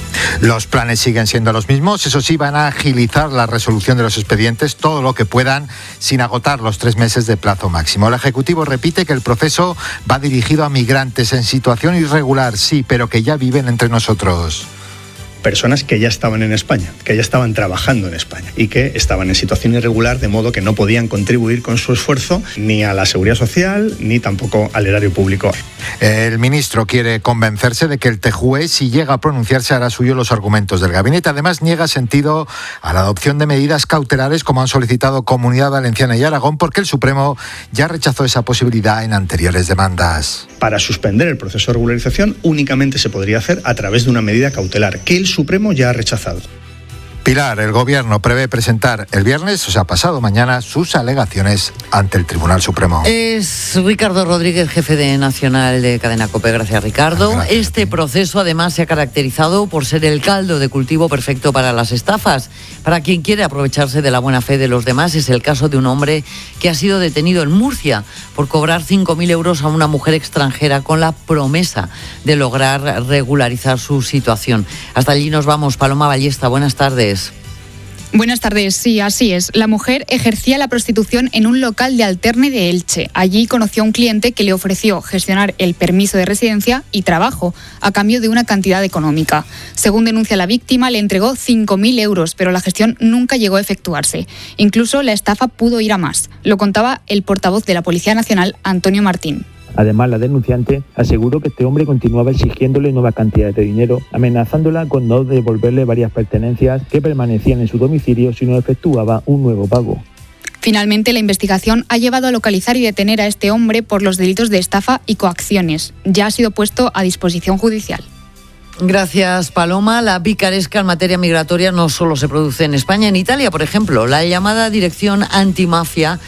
Los planes siguen siendo los mismos, eso sí, van a agilizar la resolución de los expedientes todo lo que puedan sin agotar los 3 meses de plazo máximo. El Ejecutivo repite que el proceso va dirigido a migrantes en situación irregular, sí, pero que ya viven entre nosotros. Personas que ya estaban en España, que ya estaban trabajando en España y que estaban en situación irregular, de modo que no podían contribuir con su esfuerzo ni a la seguridad social ni tampoco al erario público. El ministro quiere convencerse de que el TJUE, si llega a pronunciarse, hará suyo los argumentos del gabinete. Además, niega sentido a la adopción de medidas cautelares como han solicitado Comunidad Valenciana y Aragón, porque el Supremo ya rechazó esa posibilidad en anteriores demandas. Para suspender el proceso de regularización únicamente se podría hacer a través de una medida cautelar que el Supremo ya ha rechazado. Pilar, el Gobierno prevé presentar el viernes, o sea, pasado mañana, sus alegaciones ante el Tribunal Supremo. Es Ricardo Rodríguez, jefe de Nacional de Cadena COPE. Gracias, Ricardo. Gracias. Este proceso, además, se ha caracterizado por ser el caldo de cultivo perfecto para las estafas. Para quien quiere aprovecharse de la buena fe de los demás, es el caso de un hombre que ha sido detenido en Murcia por cobrar 5.000 euros a una mujer extranjera con la promesa de lograr regularizar su situación. Hasta allí nos vamos. Paloma Ballesta, buenas tardes. Buenas tardes, sí, así es. La mujer ejercía la prostitución en un local de Alterne de Elche. Allí conoció a un cliente que le ofreció gestionar el permiso de residencia y trabajo a cambio de una cantidad económica. Según denuncia la víctima, le entregó 5.000 euros, pero la gestión nunca llegó a efectuarse. Incluso la estafa pudo ir a más. Lo contaba el portavoz de la Policía Nacional, Antonio Martín. Además, la denunciante aseguró que este hombre continuaba exigiéndole nuevas cantidades de dinero, amenazándola con no devolverle varias pertenencias que permanecían en su domicilio si no efectuaba un nuevo pago. Finalmente, la investigación ha llevado a localizar y detener a este hombre por los delitos de estafa y coacciones. Ya ha sido puesto a disposición judicial. Gracias, Paloma. La picaresca en materia migratoria no solo se produce en España, en Italia, por ejemplo. La llamada Dirección Antimafia